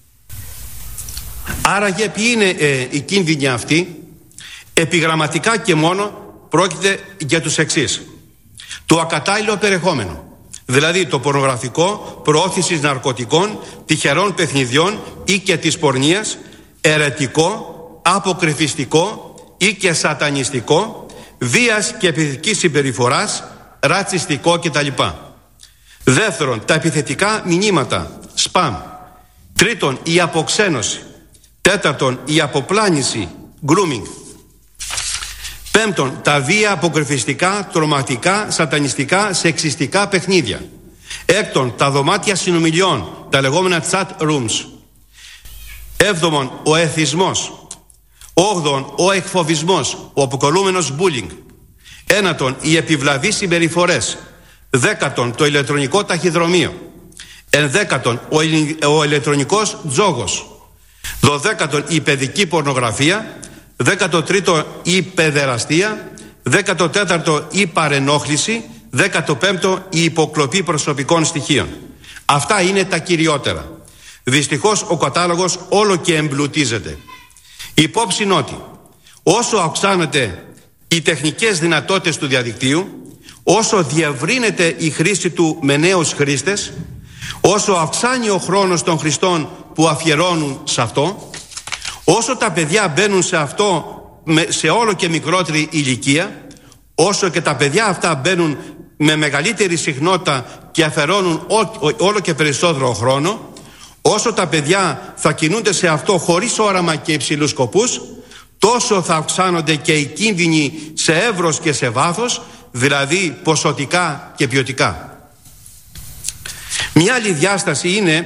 Άραγε ποιοι είναι ε, οι κίνδυνοι αυτοί? Επιγραμματικά και μόνο πρόκειται για τους εξής. Το ακατάλληλο περιεχόμενο, δηλαδή το πορνογραφικό, προώθησης ναρκωτικών, τυχερών παιχνιδιών ή και της πορνείας, ερετικό, αποκρυφιστικό ή και σατανιστικό, βίας και επιθετικής συμπεριφοράς, ρατσιστικό κτλ. Δεύτερον, τα επιθετικά μηνύματα, σπαμ. Τρίτον, η αποξένωση. Τέταρτον, η αποπλάνηση, grooming. Πέμπτον, τα βία, αποκρυφιστικά, τρομακτικά, σατανιστικά, σεξιστικά παιχνίδια. Έκτον, τα δωμάτια συνομιλιών, τα λεγόμενα chat rooms. Έβδομον, ο εθισμός. Όγδον, ο εκφοβισμός, ο αποκαλούμενος bullying. Ένατον, οι επιβλαβείς συμπεριφορές. Δέκατον, το ηλεκτρονικό ταχυδρομείο. Ενδέκατον, ο, ηλ, ο ηλεκτρονικός τζόγος. Δωδέκατον, η παιδική πορνογραφία. Δέκατο τρίτο, η παιδεραστία. Δέκατο τέταρτο, η παρενόχληση. Δέκατο πέμπτο, η υποκλοπή προσωπικών στοιχείων. Αυτά είναι τα κυριότερα. Δυστυχώς ο κατάλογος όλο και εμπλουτίζεται. Η υπόψη είναι ότι όσο αυξάνεται οι τεχνικές δυνατότητες του διαδικτύου, όσο διευρύνεται η χρήση του με νέους χρήστες, όσο αυξάνει ο χρόνος των χρηστών που αφιερώνουν σε αυτό, όσο τα παιδιά μπαίνουν σε αυτό σε όλο και μικρότερη ηλικία, όσο και τα παιδιά αυτά μπαίνουν με μεγαλύτερη συχνότητα και αφιερώνουν όλο και περισσότερο χρόνο, όσο τα παιδιά θα κινούνται σε αυτό χωρίς όραμα και υψηλούς σκοπούς, τόσο θα αυξάνονται και οι κίνδυνοι σε εύρος και σε βάθος, δηλαδή ποσοτικά και ποιοτικά. Μια άλλη διάσταση είναι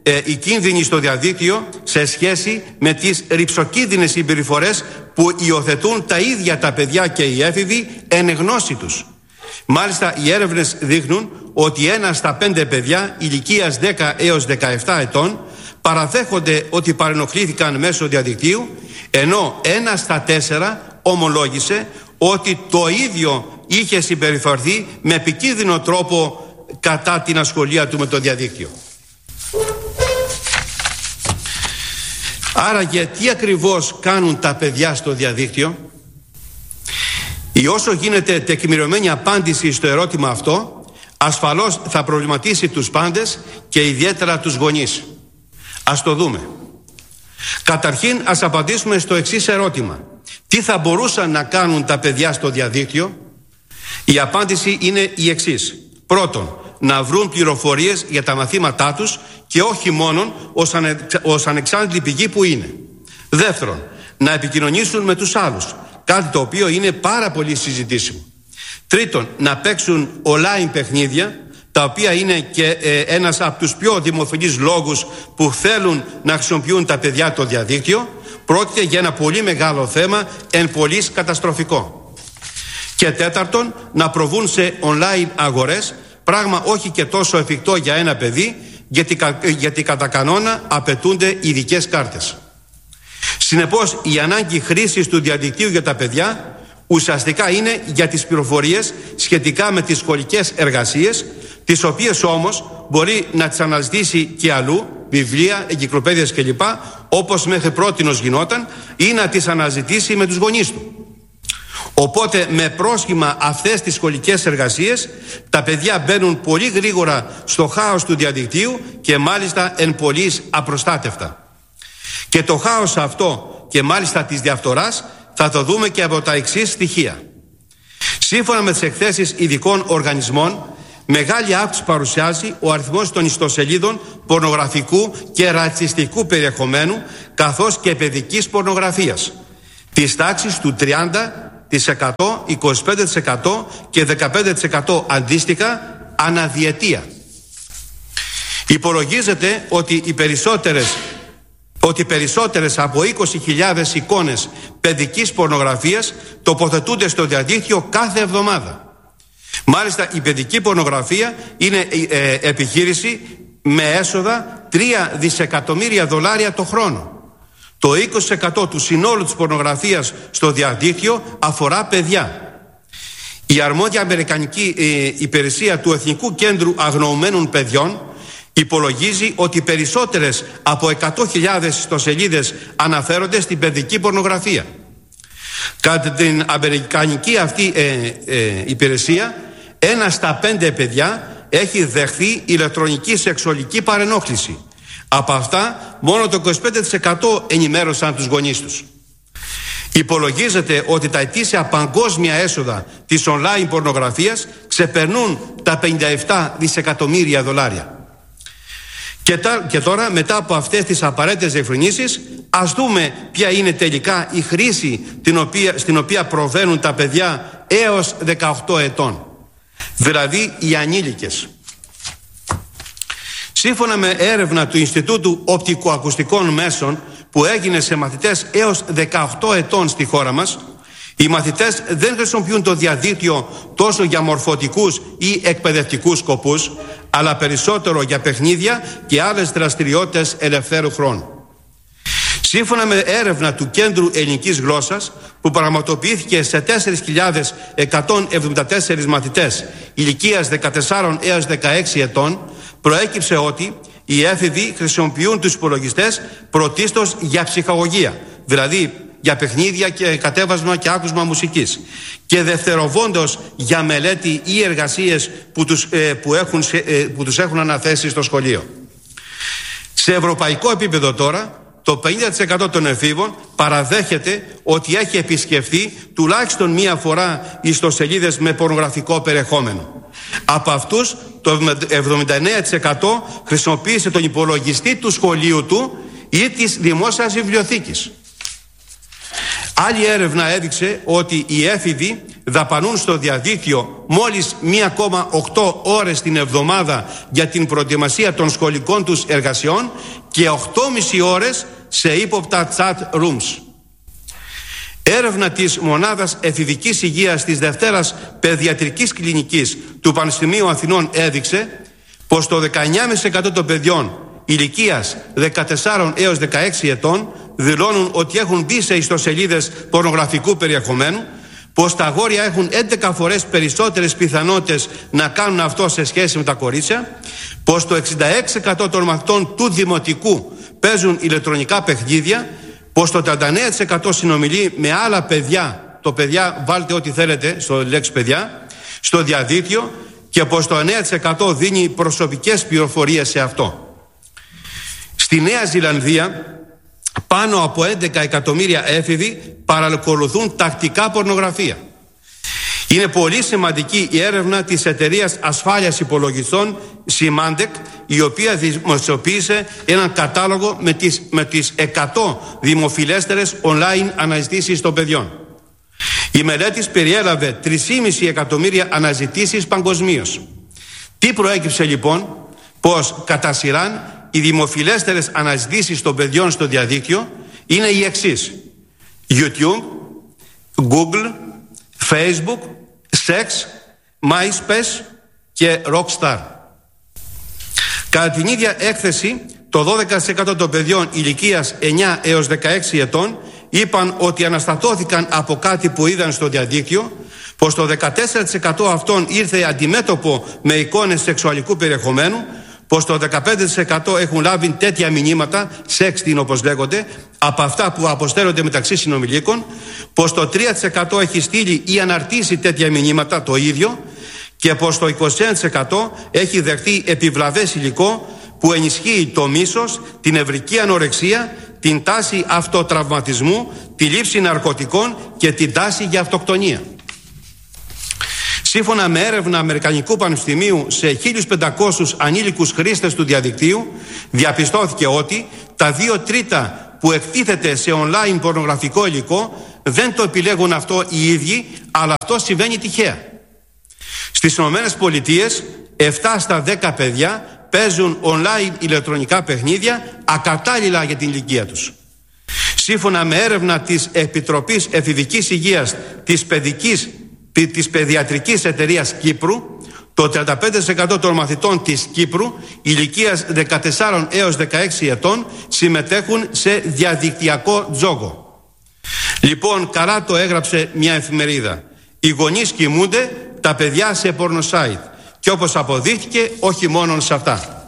ε, οι κίνδυνοι στο διαδίκτυο σε σχέση με τις ρυψοκίνδυνες συμπεριφορές που υιοθετούν τα ίδια τα παιδιά και οι έφηβοι εν γνώση τους. Μάλιστα, οι έρευνες δείχνουν ότι ένα στα πέντε παιδιά ηλικίας δέκα έως δεκαεπτά ετών παραδέχονται ότι παρενοχλήθηκαν μέσω διαδικτύου, ενώ ένα στα τέσσερα ομολόγησε ότι το ίδιο είχε συμπεριφερθεί με επικίνδυνο τρόπο κατά την ασχολία του με το διαδίκτυο. Άρα, γιατί ακριβώς κάνουν τα παιδιά στο διαδίκτυο? Η όσο γίνεται τεκμηριωμένη απάντηση στο ερώτημα αυτό ασφαλώς θα προβληματίσει τους πάντες και ιδιαίτερα τους γονείς. Ας το δούμε. Καταρχήν, ας απαντήσουμε στο εξής ερώτημα. Τι θα μπορούσαν να κάνουν τα παιδιά στο διαδίκτυο? Η απάντηση είναι η εξής. Πρώτον, να βρουν πληροφορίες για τα μαθήματά τους και όχι μόνον ως, ανε, ως ανεξάρτητη πηγή που είναι. Δεύτερον, να επικοινωνήσουν με τους άλλους, κάτι το οποίο είναι πάρα πολύ συζητήσιμο. Τρίτον, να παίξουν online παιχνίδια, τα οποία είναι και ε, ένας από τους πιο δημοφιλείς λόγους που θέλουν να χρησιμοποιούν τα παιδιά το διαδίκτυο. Πρόκειται για ένα πολύ μεγάλο θέμα, εν πολλοίς καταστροφικό. Και τέταρτον, να προβούν σε online αγορές, πράγμα όχι και τόσο εφικτό για ένα παιδί, γιατί, γιατί κατά κανόνα απαιτούνται ειδικές κάρτες. Συνεπώς, η ανάγκη χρήσης του διαδικτύου για τα παιδιά ουσιαστικά είναι για τις πληροφορίες σχετικά με τις σχολικές εργασίες, τις οποίες όμως μπορεί να τις αναζητήσει και αλλού, βιβλία, εγκυκλοπαίδειες κλπ, όπως μέχρι πρότινος γινόταν, ή να τις αναζητήσει με τους γονείς του. Οπότε, με πρόσχημα αυτές τις σχολικές εργασίες, τα παιδιά μπαίνουν πολύ γρήγορα στο χάος του διαδικτύου και μάλιστα εν πολλοίς απροστάτευτα. Και το χάος αυτό και μάλιστα της διαφθοράς θα το δούμε και από τα εξής στοιχεία. Σύμφωνα με τις εκθέσεις ειδικών οργανισμών, μεγάλη αύξηση παρουσιάζει ο αριθμός των ιστοσελίδων πορνογραφικού και ρατσιστικού περιεχομένου, καθώς και παιδικής πορνογραφίας, της τάξης του τριάντα τοις εκατό, είκοσι πέντε τοις εκατό και δεκαπέντε τοις εκατό αντίστοιχα αναδιετία. Υπολογίζεται ότι οι περισσότερες ότι περισσότερες από είκοσι χιλιάδες εικόνες παιδικής πορνογραφίας τοποθετούνται στο διαδίκτυο κάθε εβδομάδα. Μάλιστα, η παιδική πορνογραφία είναι ε, επιχείρηση με έσοδα τρία δισεκατομμύρια δολάρια το χρόνο. Το είκοσι τοις εκατό του συνόλου της πορνογραφίας στο διαδίκτυο αφορά παιδιά. Η αρμόδια αμερικανική ε, υπηρεσία του Εθνικού Κέντρου Αγνοωμένων Παιδιών υπολογίζει ότι περισσότερες από εκατό χιλιάδες ιστοσελίδες αναφέρονται στην παιδική πορνογραφία. Κατά την αμερικανική αυτή ε, ε, υπηρεσία, ένα στα πέντε παιδιά έχει δεχθεί ηλεκτρονική σεξουαλική παρενόχληση. Από αυτά, μόνο το είκοσι πέντε τοις εκατό ενημέρωσαν τους γονείς τους. Υπολογίζεται ότι τα ετήσια παγκόσμια έσοδα της online πορνογραφίας ξεπερνούν τα πενήντα επτά δισεκατομμύρια δολάρια. Και, τα, και τώρα, μετά από αυτές τις απαραίτητες διευκρινήσεις, ας δούμε ποια είναι τελικά η χρήση την οποία, στην οποία προβαίνουν τα παιδιά έως δεκαοκτώ ετών, δηλαδή οι ανήλικες. Σύμφωνα με έρευνα του Ινστιτούτου Οπτικοακουστικών Μέσων που έγινε σε μαθητές έως δεκαοκτώ ετών στη χώρα μας, οι μαθητές δεν χρησιμοποιούν το διαδίκτυο τόσο για μορφωτικούς ή εκπαιδευτικούς σκοπούς, αλλά περισσότερο για παιχνίδια και άλλες δραστηριότητες ελευθέρου χρόνου. Σύμφωνα με έρευνα του Κέντρου Ελληνικής Γλώσσας που πραγματοποιήθηκε σε τέσσερις χιλιάδες εκατόν εβδομήντα τέσσερις μαθητές ηλικίας δεκατέσσερα έως δεκαέξι ετών, προέκυψε ότι οι έφηβοι χρησιμοποιούν τους υπολογιστές πρωτίστως για ψυχαγωγία, δηλαδή για παιχνίδια και κατέβασμα και άκουσμα μουσικής, και δευτεροβόντως για μελέτη ή εργασίες που τους, ε, που έχουν, ε, που τους έχουν αναθέσει στο σχολείο. Σε ευρωπαϊκό επίπεδο τώρα, το πενήντα τοις εκατό των εφήβων παραδέχεται ότι έχει επισκεφθεί τουλάχιστον μία φορά ιστοσελίδες με πορνογραφικό περιεχόμενο. Από αυτούς το εβδομήντα εννέα τοις εκατό χρησιμοποίησε τον υπολογιστή του σχολείου του ή της δημόσιας βιβλιοθήκης. Άλλη έρευνα έδειξε ότι οι έφηβοι δαπανούν στο διαδίκτυο μόλις μία κόμμα οκτώ ώρες την εβδομάδα για την προετοιμασία των σχολικών τους εργασιών και οκτώ κόμμα πέντε ώρες σε ύποπτα chat rooms. Έρευνα της Μονάδας Εφηβικής Υγείας της Δευτέρας Παιδιατρικής Κλινικής του Πανεπιστημίου Αθηνών έδειξε πως το δεκαεννιά κόμμα πέντε τοις εκατό των παιδιών ηλικίας δεκατέσσερα έως δεκαέξι ετών δηλώνουν ότι έχουν μπει σε ιστοσελίδες πορνογραφικού περιεχομένου, πως τα αγόρια έχουν έντεκα φορές περισσότερες πιθανότητες να κάνουν αυτό σε σχέση με τα κορίτσια, πως το εξήντα έξι τοις εκατό των μαθητών του δημοτικού παίζουν ηλεκτρονικά παιχνίδια, πως το τριάντα εννέα τοις εκατό συνομιλεί με άλλα παιδιά, το παιδιά βάλτε ό,τι θέλετε στο λέξη παιδιά, στο διαδίκτυο, και πως το εννέα τοις εκατό δίνει προσωπικές πληροφορίες σε αυτό. Στη Νέα Ζηλανδία πάνω από έντεκα εκατομμύρια έφηβοι παρακολουθούν τακτικά πορνογραφία. Είναι πολύ σημαντική η έρευνα της εταιρείας ασφάλειας υπολογιστών Symantec, η οποία δημοσιοποίησε έναν κατάλογο με τις, με τις εκατό δημοφιλέστερες online αναζητήσεις των παιδιών. Η μελέτη περιέλαβε τρία κόμμα πέντε εκατομμύρια αναζητήσεις παγκοσμίως. Τι προέκυψε λοιπόν? Πως κατά σειράν οι δημοφιλέστερες αναζητήσεις των παιδιών στο διαδίκτυο είναι οι εξής: YouTube, Google, Facebook, Sex, MySpace και Rockstar. Κατά την ίδια έκθεση, το δώδεκα τοις εκατό των παιδιών ηλικίας εννιά έως δεκαέξι ετών είπαν ότι αναστατώθηκαν από κάτι που είδαν στο διαδίκτυο, πως το δεκατέσσερα τοις εκατό αυτών ήρθε αντιμέτωπο με εικόνες σεξουαλικού περιεχομένου, πως το δεκαπέντε τοις εκατό έχουν λάβει τέτοια μηνύματα, sexting όπως λέγονται, από αυτά που αποστέλλονται μεταξύ συνομιλίκων, πως το τρία τοις εκατό έχει στείλει ή αναρτήσει τέτοια μηνύματα το ίδιο, και πως το είκοσι ένα τοις εκατό έχει δεχτεί επιβλαβές υλικό που ενισχύει το μίσος, την νευρική ανορεξία, την τάση αυτοτραυματισμού, τη λήψη ναρκωτικών και την τάση για αυτοκτονία. Σύμφωνα με έρευνα Αμερικανικού Πανεπιστημίου σε χίλιους πεντακόσιους ανήλικους χρήστες του διαδικτύου, διαπιστώθηκε ότι τα δύο τρίτα που εκτίθεται σε online πορνογραφικό υλικό δεν το επιλέγουν αυτό οι ίδιοι, αλλά αυτό συμβαίνει τυχαία. Στις Ηνωμένες Πολιτείες, επτά στα δέκα παιδιά παίζουν online ηλεκτρονικά παιχνίδια ακατάλληλα για την ηλικία τους. Σύμφωνα με έρευνα της Επιτροπής Εφηβικής Υγείας της Παιδικής της Παιδιατρικής Εταιρείας Κύπρου, το τριάντα πέντε τοις εκατό των μαθητών της Κύπρου ηλικίας δεκατέσσερα έως δεκαέξι ετών συμμετέχουν σε διαδικτυακό τζόγο. Λοιπόν, καλά το έγραψε μια εφημερίδα: οι γονείς κοιμούνται, τα παιδιά σε πορνοσάιτ. Και όπως αποδείχθηκε, όχι μόνο σε αυτά.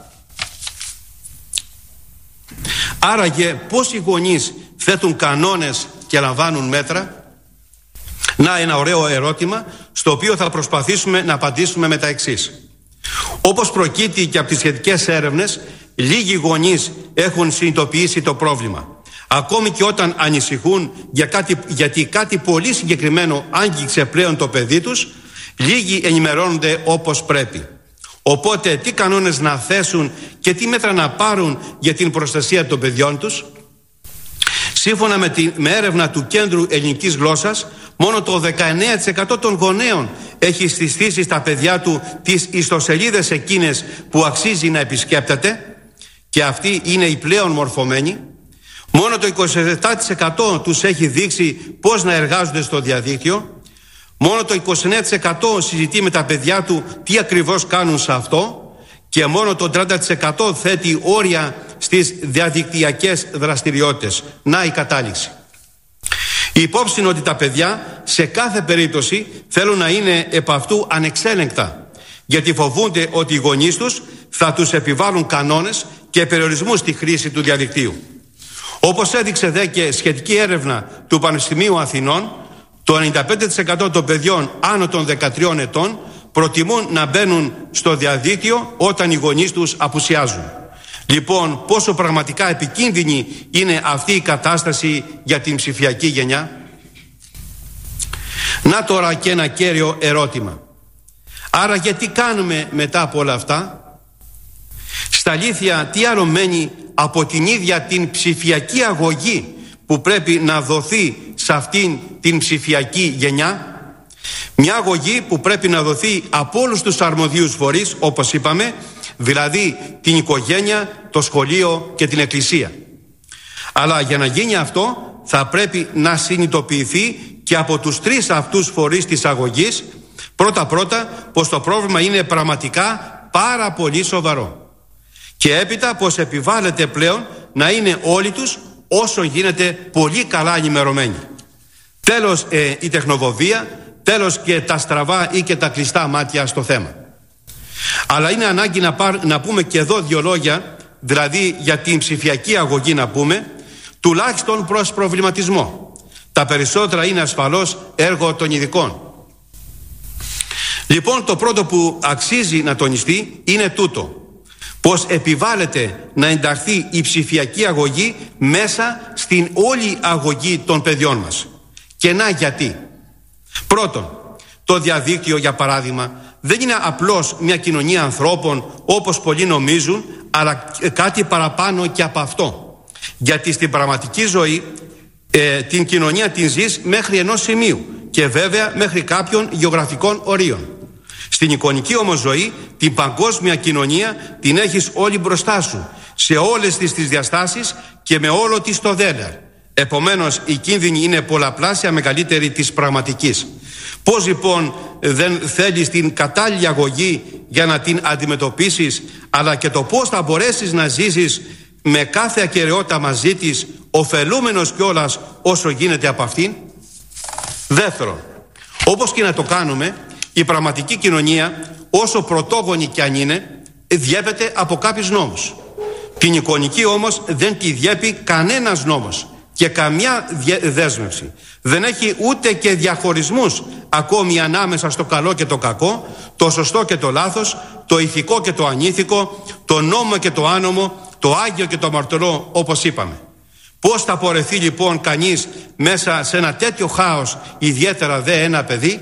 Άραγε πώς οι γονείς θέτουν κανόνες και λαμβάνουν μέτρα? Να, ένα ωραίο ερώτημα, στο οποίο θα προσπαθήσουμε να απαντήσουμε με τα εξής. Όπως προκύπτει και από τις σχετικές έρευνες, λίγοι γονείς έχουν συνειδητοποιήσει το πρόβλημα. Ακόμη και όταν ανησυχούν για κάτι, γιατί κάτι πολύ συγκεκριμένο άγγιξε πλέον το παιδί τους, λίγοι ενημερώνονται όπως πρέπει. Οπότε τι κανόνες να θέσουν και τι μέτρα να πάρουν για την προστασία των παιδιών τους? Σύμφωνα με, την, με έρευνα του Κέντρου Ελληνικής Γλώσσας, μόνο το δεκαεννέα τοις εκατό των γονέων έχει συστήσει στα παιδιά του τις ιστοσελίδες εκείνες που αξίζει να επισκέπτεται, και αυτοί είναι οι πλέον μορφωμένοι. Μόνο το είκοσι επτά τοις εκατό τους έχει δείξει πώς να εργάζονται στο διαδίκτυο. Μόνο το είκοσι εννέα τοις εκατό συζητεί με τα παιδιά του τι ακριβώς κάνουν σε αυτό, και μόνο το τριάντα τοις εκατό θέτει όρια στις διαδικτυακές δραστηριότητες. Να η κατάληξη. Η υπόψη είναι ότι τα παιδιά σε κάθε περίπτωση θέλουν να είναι επ' αυτού ανεξέλεγκτα, γιατί φοβούνται ότι οι γονείς τους θα τους επιβάλλουν κανόνες και περιορισμούς στη χρήση του διαδικτύου. Όπως έδειξε δε και σχετική έρευνα του Πανεπιστημίου Αθηνών, το ενενήντα πέντε τοις εκατό των παιδιών άνω των δεκατριών ετών προτιμούν να μπαίνουν στο διαδίκτυο όταν οι γονείς τους απουσιάζουν. Λοιπόν, πόσο πραγματικά επικίνδυνη είναι αυτή η κατάσταση για την ψηφιακή γενιά? Να τώρα και ένα κέριο ερώτημα. Άρα γιατί κάνουμε μετά από όλα αυτά? Στα αλήθεια, τι άλλο μένει από την ίδια την ψηφιακή αγωγή που πρέπει να δοθεί σε αυτήν την ψηφιακή γενιά? Μια αγωγή που πρέπει να δοθεί από όλους τους αρμοδίους φορείς, όπως είπαμε, δηλαδή την οικογένεια, το σχολείο και την εκκλησία. Αλλά για να γίνει αυτό θα πρέπει να συνειδητοποιηθεί και από τους τρεις αυτούς φορείς της αγωγής πρώτα-πρώτα πως το πρόβλημα είναι πραγματικά πάρα πολύ σοβαρό, και έπειτα πως επιβάλλεται πλέον να είναι όλοι τους όσο γίνεται πολύ καλά ενημερωμένοι. Τέλος ε, η τεχνοβοβία, τέλος και τα στραβά ή και τα κλειστά μάτια στο θέμα. Αλλά είναι ανάγκη να, πάρ, να πούμε και εδώ δύο λόγια, δηλαδή για την ψηφιακή αγωγή να πούμε, τουλάχιστον προς προβληματισμό. Τα περισσότερα είναι ασφαλώς έργο των ειδικών. Λοιπόν, το πρώτο που αξίζει να τονιστεί είναι τούτο, πως επιβάλλεται να ενταχθεί η ψηφιακή αγωγή μέσα στην όλη αγωγή των παιδιών μας. Και να γιατί. Πρώτον, το διαδίκτυο, για παράδειγμα, δεν είναι απλώς μια κοινωνία ανθρώπων όπως πολλοί νομίζουν, αλλά κάτι παραπάνω και από αυτό. Γιατί στην πραγματική ζωή ε, την κοινωνία την ζεις μέχρι ενός σημείου και βέβαια μέχρι κάποιων γεωγραφικών ορίων. Στην εικονική όμως ζωή την παγκόσμια κοινωνία την έχεις όλη μπροστά σου, σε όλες τις, τις διαστάσεις και με όλο της το δέλεαρ. Επομένως η κίνδυνη είναι πολλαπλάσια μεγαλύτερη της πραγματικής. Πώς λοιπόν δεν θέλεις την κατάλληλη αγωγή για να την αντιμετωπίσεις, αλλά και το πώς θα μπορέσεις να ζήσεις με κάθε ακεραιότητα μαζί της, ωφελούμενος κιόλας όσο γίνεται από αυτήν. Δεύτερον, όπως και να το κάνουμε, η πραγματική κοινωνία, όσο πρωτόγονη κι αν είναι, διέπεται από κάποιους νόμους. Την εικονική όμως δεν τη διέπει κανένας νόμος και καμιά δέσμευση. Δεν έχει ούτε και διαχωρισμούς ακόμη ανάμεσα στο καλό και το κακό, το σωστό και το λάθος, το ηθικό και το ανήθικο, το νόμο και το άνομο, το άγιο και το αμαρτωλό, όπως είπαμε. Πώς θα πορεθεί λοιπόν κανείς μέσα σε ένα τέτοιο χάος, ιδιαίτερα δε ένα παιδί?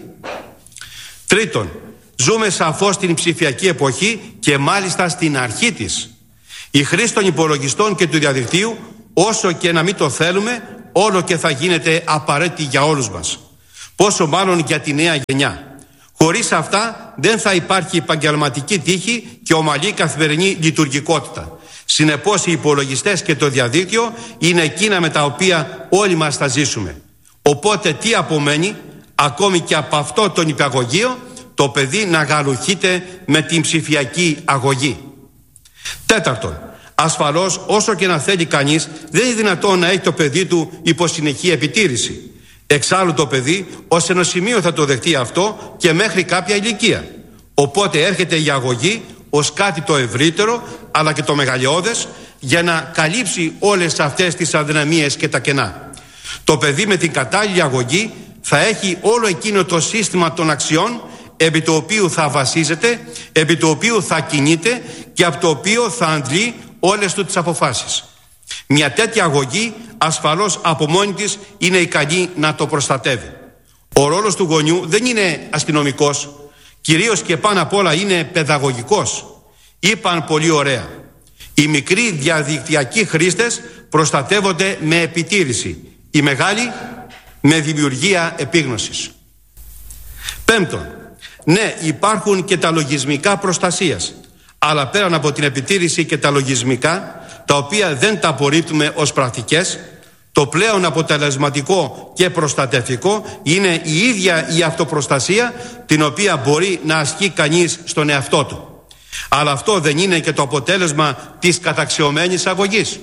Τρίτον, ζούμε σαφώς στην ψηφιακή εποχή και μάλιστα στην αρχή της. Η χρήση των υπολογιστών και του διαδικτύου, όσο και να μην το θέλουμε, όλο και θα γίνεται απαραίτητη για όλους μας. Πόσο μάλλον για τη νέα γενιά. Χωρίς αυτά δεν θα υπάρχει επαγγελματική τύχη και ομαλή καθημερινή λειτουργικότητα. Συνεπώς οι υπολογιστές και το διαδίκτυο είναι εκείνα με τα οποία όλοι μας θα ζήσουμε. Οπότε τι απομένει? Ακόμη και από αυτό τον υπηαγωγείο, το παιδί να γαλουχείται με την ψηφιακή αγωγή. Τέταρτον, ασφαλώς όσο και να θέλει κανείς, δεν είναι δυνατόν να έχει το παιδί του υπό συνεχή επιτήρηση. Εξάλλου το παιδί ως ενός σημείου θα το δεχτεί αυτό και μέχρι κάποια ηλικία. Οπότε έρχεται η αγωγή ως κάτι το ευρύτερο αλλά και το μεγαλειώδες για να καλύψει όλες αυτές τις αδυναμίες και τα κενά. Το παιδί με την κατάλληλη αγωγή θα έχει όλο εκείνο το σύστημα των αξιών επί το οποίο θα βασίζεται, επί το οποίο θα κινείται και από το οποίο θα αντλεί όλες του τις αποφάσεις. Μια τέτοια αγωγή ασφαλώς από μόνη της είναι ικανή να το προστατεύει. Ο ρόλος του γονιού δεν είναι αστυνομικός, κυρίως και πάνω απ' όλα είναι παιδαγωγικός. Είπαν πολύ ωραία, οι μικροί διαδικτυακοί χρήστες προστατεύονται με επιτήρηση, οι μεγάλοι με δημιουργία επίγνωσης. Πέμπτον, ναι, υπάρχουν και τα λογισμικά προστασίας, αλλά πέραν από την επιτήρηση και τα λογισμικά, τα οποία δεν τα απορρίπτουμε ως πρακτικές, το πλέον αποτελεσματικό και προστατευτικό είναι η ίδια η αυτοπροστασία, την οποία μπορεί να ασκεί κανείς στον εαυτό του. Αλλά αυτό δεν είναι και το αποτέλεσμα της καταξιωμένης αγωγής.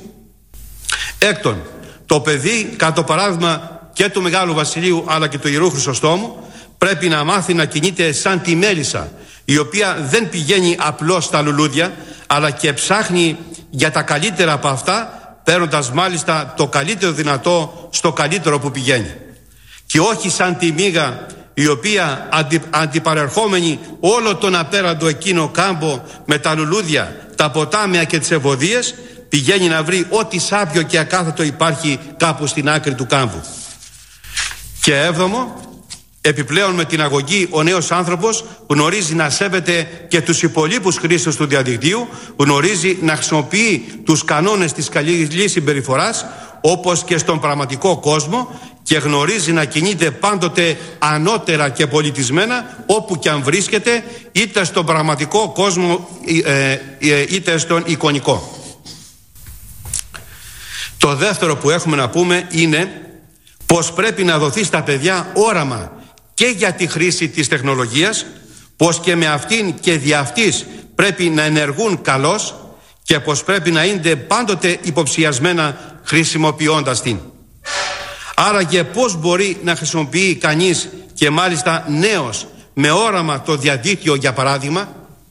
Έκτον, το παιδί, κατά το παράδειγμα και του Μεγάλου Βασιλείου αλλά και του Ιερού Χρυσοστόμου, πρέπει να μάθει να κινείται σαν τη μέλισσα, η οποία δεν πηγαίνει απλώς στα λουλούδια, αλλά και ψάχνει για τα καλύτερα από αυτά, παίρνοντας μάλιστα το καλύτερο δυνατό στο καλύτερο που πηγαίνει. Και όχι σαν τη μύγα, η οποία αντι, αντιπαρερχόμενη όλο τον απέραντο εκείνο κάμπο με τα λουλούδια, τα ποτάμια και τις ευωδίες, πηγαίνει να βρει ό,τι σάπιο και ακάθετο υπάρχει κάπου στην άκρη του κάμβου. Και έβδομο, επιπλέον με την αγωγή ο νέος άνθρωπος γνωρίζει να σέβεται και τους υπολείπους χρήστες του διαδικτύου, γνωρίζει να χρησιμοποιεί τους κανόνες της καλής συμπεριφοράς όπως και στον πραγματικό κόσμο και γνωρίζει να κινείται πάντοτε ανώτερα και πολιτισμένα όπου και αν βρίσκεται, είτε στον πραγματικό κόσμο είτε στον εικονικό. Το δεύτερο που έχουμε να πούμε είναι πως πρέπει να δοθεί στα παιδιά όραμα και για τη χρήση της τεχνολογίας, πως και με αυτήν και δι' αυτής πρέπει να ενεργούν καλώς και πως πρέπει να είναι πάντοτε υποψιασμένα χρησιμοποιώντας την. Άραγε πώς μπορεί να χρησιμοποιεί κανείς, και μάλιστα νέος, με όραμα το διαδίκτυο, για παράδειγμα?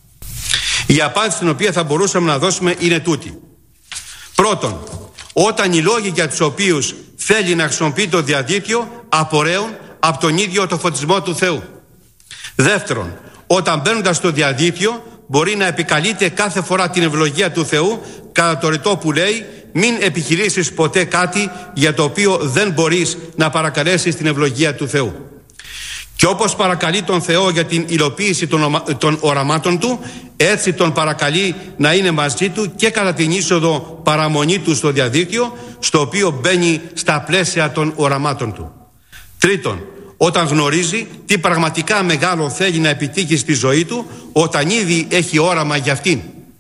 Η απάντηση την οποία θα μπορούσαμε να δώσουμε είναι τούτη. Πρώτον, όταν οι λόγοι για τους οποίους θέλει να χρησιμοποιεί το διαδίκτυο απορρέουν από τον ίδιο το φωτισμό του Θεού. Δεύτερον, όταν μπαίνοντας στο διαδίκτυο μπορεί να επικαλείται κάθε φορά την ευλογία του Θεού, κατά το ρητό που λέει μην επιχειρήσεις ποτέ κάτι για το οποίο δεν μπορείς να παρακαλέσεις την ευλογία του Θεού. Και όπως παρακαλεί τον Θεό για την υλοποίηση των, ομα... των οραμάτων του, έτσι τον παρακαλεί να είναι μαζί του και κατά την είσοδο παραμονή του στο διαδίκτυο, στο οποίο μπαίνει στα πλαίσια των οραμάτων του. Τρίτον, όταν γνωρίζει τι πραγματικά μεγάλο θέλει να επιτύχει στη ζωή του, όταν ήδη έχει όραμα για αυτήν.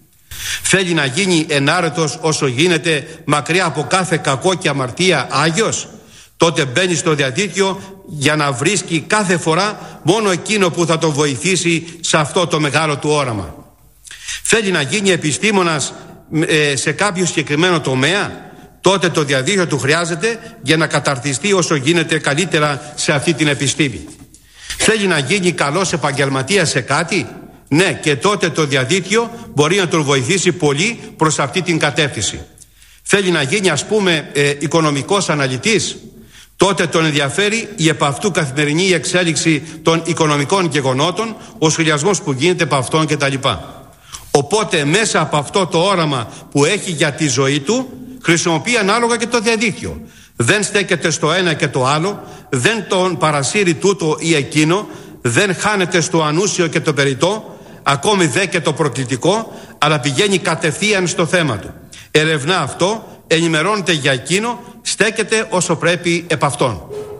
Θέλει να γίνει ενάρετος όσο γίνεται, μακριά από κάθε κακό και αμαρτία, Άγιος, τότε μπαίνει στο διαδίκτυο για να βρίσκει κάθε φορά μόνο εκείνο που θα τον βοηθήσει σε αυτό το μεγάλο του όραμα. Θέλει να γίνει επιστήμονας ε, σε κάποιο συγκεκριμένο τομέα, τότε το διαδίκτυο του χρειάζεται για να καταρτιστεί όσο γίνεται καλύτερα σε αυτή την επιστήμη. Θέλει να γίνει καλός επαγγελματίας σε κάτι, ναι, και τότε το διαδίκτυο μπορεί να τον βοηθήσει πολύ προς αυτή την κατεύθυνση. Θέλει να γίνει, ας πούμε, ε, οικονομικός αναλυτής, τότε τον ενδιαφέρει η επ' αυτού καθημερινή εξέλιξη των οικονομικών γεγονότων, ο σχεδιασμός που γίνεται επ' αυτών κτλ. Οπότε μέσα από αυτό το όραμα που έχει για τη ζωή του, χρησιμοποιεί ανάλογα και το διαδίκτυο. Δεν στέκεται στο ένα και το άλλο, δεν τον παρασύρει τούτο ή εκείνο, δεν χάνεται στο ανούσιο και το περιττό, ακόμη δε και το προκλητικό, αλλά πηγαίνει κατευθείαν στο θέμα του. Ερευνά αυτό, ενημερώνεται για εκείνο, στέκεται όσο πρέπει επ' αυτόν.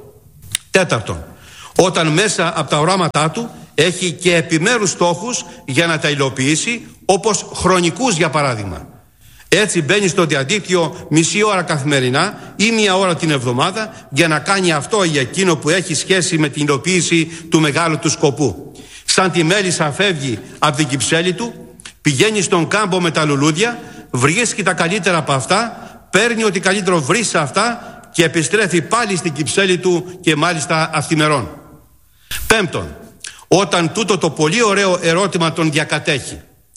Τέταρτον, όταν μέσα από τα οράματά του έχει και επιμέρους στόχους για να τα υλοποιήσει, όπως χρονικούς για παράδειγμα. Έτσι μπαίνει στο διαδίκτυο μισή ώρα καθημερινά ή μία ώρα την εβδομάδα για να κάνει αυτό ή εκείνο που έχει σχέση με την υλοποίηση του μεγάλου του σκοπού. Σαν τη μέλισσα φεύγει από την κυψέλη του, πηγαίνει στον κάμπο με τα λουλούδια, βρίσκει τα καλύτερα από αυτά, παίρνει ό,τι καλύτερο βρει σε αυτά και επιστρέφει πάλι στην κυψέλη του και μάλιστα αυθημερών. Πέμπτον, όταν τούτο το πολύ ωραίο ερώτημα τον διακατέχει,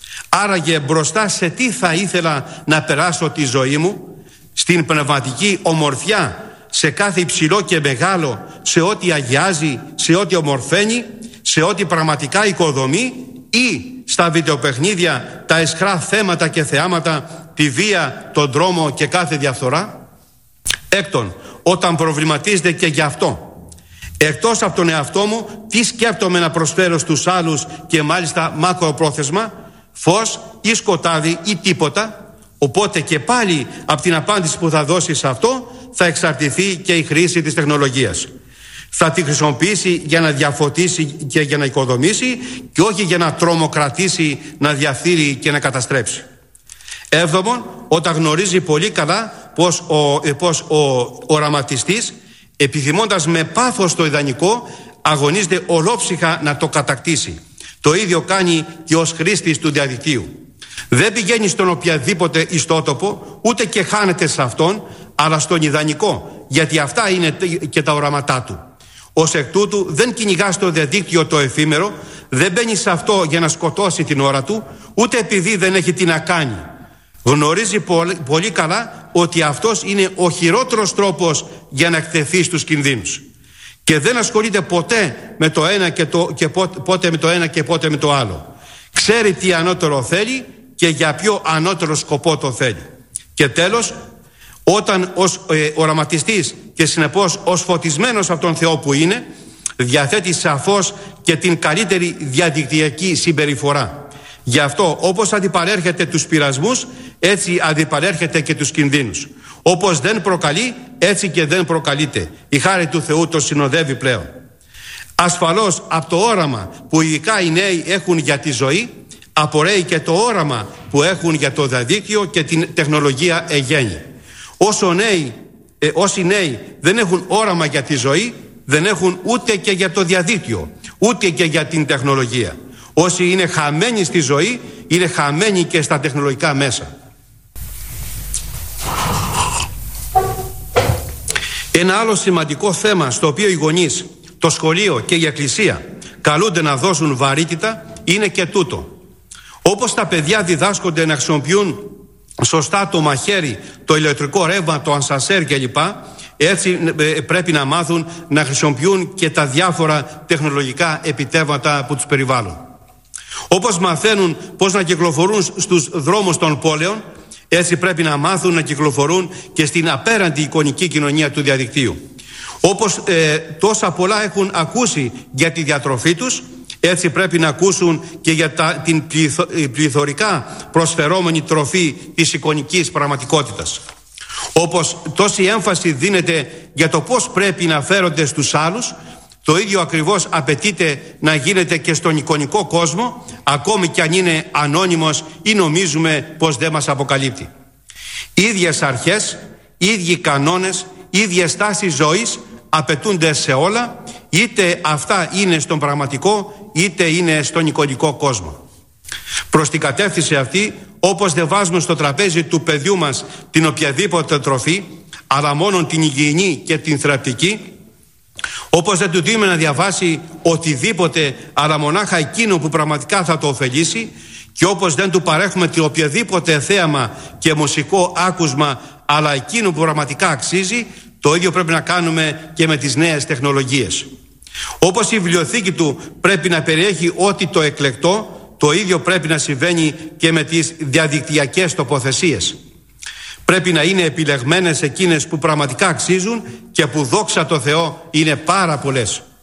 άραγε μπροστά σε τι θα ήθελα να περάσω τη ζωή μου, στην πνευματική ομορφιά, σε κάθε υψηλό και μεγάλο, σε ό,τι αγιάζει, σε ό,τι ομορφαίνει, σε ό,τι πραγματικά οικοδομεί, ή στα βιντεοπαιχνίδια, τα αισχρά θέματα και θεάματα, τη βία, τον δρόμο και κάθε διαφθορά. Έκτον, όταν προβληματίζεται και γι' αυτό, εκτός από τον εαυτό μου, τι σκέπτομαι να προσφέρω στους άλλους και μάλιστα μακροπρόθεσμα, φως ή σκοτάδι ή τίποτα, οπότε και πάλι από την απάντηση που θα δώσει σε αυτό θα εξαρτηθεί και η χρήση της τεχνολογίας. Θα τη χρησιμοποιήσει για να διαφωτίσει και για να οικοδομήσει και όχι για να τρομοκρατήσει, να διαφθείρει και να καταστρέψει. Έβδομον, όταν γνωρίζει πολύ καλά πως ο, πως ο οραματιστής, επιθυμώντας με πάθος το ιδανικό, αγωνίζεται ολόψυχα να το κατακτήσει. Το ίδιο κάνει και ως χρήστης του διαδικτύου. Δεν πηγαίνει στον οποιαδήποτε ιστότοπο, ούτε και χάνεται σε αυτόν, αλλά στον ιδανικό, γιατί αυτά είναι και τα οραματά του. Ως εκ τούτου δεν κυνηγά στο διαδίκτυο το εφήμερο, δεν μπαίνει σε αυτό για να σκοτώσει την ώρα του, ούτε επειδή δεν έχει τι να κάνει. Γνωρίζει πολύ, πολύ καλά ότι αυτός είναι ο χειρότερος τρόπος για να εκτεθεί στους κινδύνους. Και δεν ασχολείται ποτέ με το ένα και, το, και πότε, πότε με το ένα και πότε με το άλλο. Ξέρει τι ανώτερο θέλει και για ποιο ανώτερο σκοπό το θέλει. Και τέλος, όταν ως ε, οραματιστής και συνεπώς ως φωτισμένος από τον Θεό που είναι, διαθέτει σαφώς και την καλύτερη διαδικτυακή συμπεριφορά. Γι' αυτό όπως αντιπαρέρχεται τους πειρασμούς, έτσι αντιπαρέρχεται και τους κινδύνους. Όπως δεν προκαλεί έτσι και δεν προκαλείται. Η χάρη του Θεού το συνοδεύει πλέον. Ασφαλώς από το όραμα που ειδικά οι νέοι έχουν για τη ζωή, απορρέει και το όραμα που έχουν για το διαδίκτυο και την τεχνολογία εγγένει. Όσο νέοι, ε, όσοι νέοι δεν έχουν όραμα για τη ζωή, δεν έχουν ούτε και για το διαδίκτυο, ούτε και για την τεχνολογία. Όσοι είναι χαμένοι στη ζωή, είναι χαμένοι και στα τεχνολογικά μέσα. Ένα άλλο σημαντικό θέμα στο οποίο οι γονείς, το σχολείο και η Εκκλησία καλούνται να δώσουν βαρύτητα είναι και τούτο. Όπως τα παιδιά διδάσκονται να χρησιμοποιούν σωστά το μαχαίρι, το ηλεκτρικό ρεύμα, το ανσασέρ κλπ, έτσι πρέπει να μάθουν να χρησιμοποιούν και τα διάφορα τεχνολογικά επιτεύγματα που τους περιβάλλουν. Όπως μαθαίνουν πώς να κυκλοφορούν στους δρόμους των πόλεων, έτσι πρέπει να μάθουν να κυκλοφορούν και στην απέραντη εικονική κοινωνία του διαδικτύου. Όπως ε, τόσα πολλά έχουν ακούσει για τη διατροφή τους, έτσι πρέπει να ακούσουν και για τα, την πληθω, πληθωρικά προσφερόμενη τροφή της εικονικής πραγματικότητας. Όπως τόση έμφαση δίνεται για το πώς πρέπει να φέρονται στους άλλους, το ίδιο ακριβώς απαιτείται να γίνεται και στον εικονικό κόσμο, ακόμη κι αν είναι ανώνυμος ή νομίζουμε πως δεν μας αποκαλύπτει. Ίδιες αρχές, ίδιοι κανόνες, ίδιες τάσεις ζωής απαιτούνται σε όλα, είτε αυτά είναι στον πραγματικό είτε είναι στον εικονικό κόσμο. Προς την κατεύθυνση αυτή, όπως δεν βάζουμε στο τραπέζι του παιδιού μας την οποιαδήποτε τροφή, αλλά μόνο την υγιεινή και την θρεπτική, όπως δεν του δίνουμε να διαβάσει οτιδήποτε αλλά μονάχα εκείνο που πραγματικά θα το ωφελήσει, και όπως δεν του παρέχουμε το οποιαδήποτε θέαμα και μουσικό άκουσμα αλλά εκείνο που πραγματικά αξίζει, το ίδιο πρέπει να κάνουμε και με τις νέες τεχνολογίες. Όπως η βιβλιοθήκη του πρέπει να περιέχει ό,τι το εκλεκτό, το ίδιο πρέπει να συμβαίνει και με τις διαδικτυακές τοποθεσίες. Πρέπει να είναι επιλεγμένες εκείνες που πραγματικά αξίζουν και που, δόξα τω Θεώ, είναι πάρα πολλές.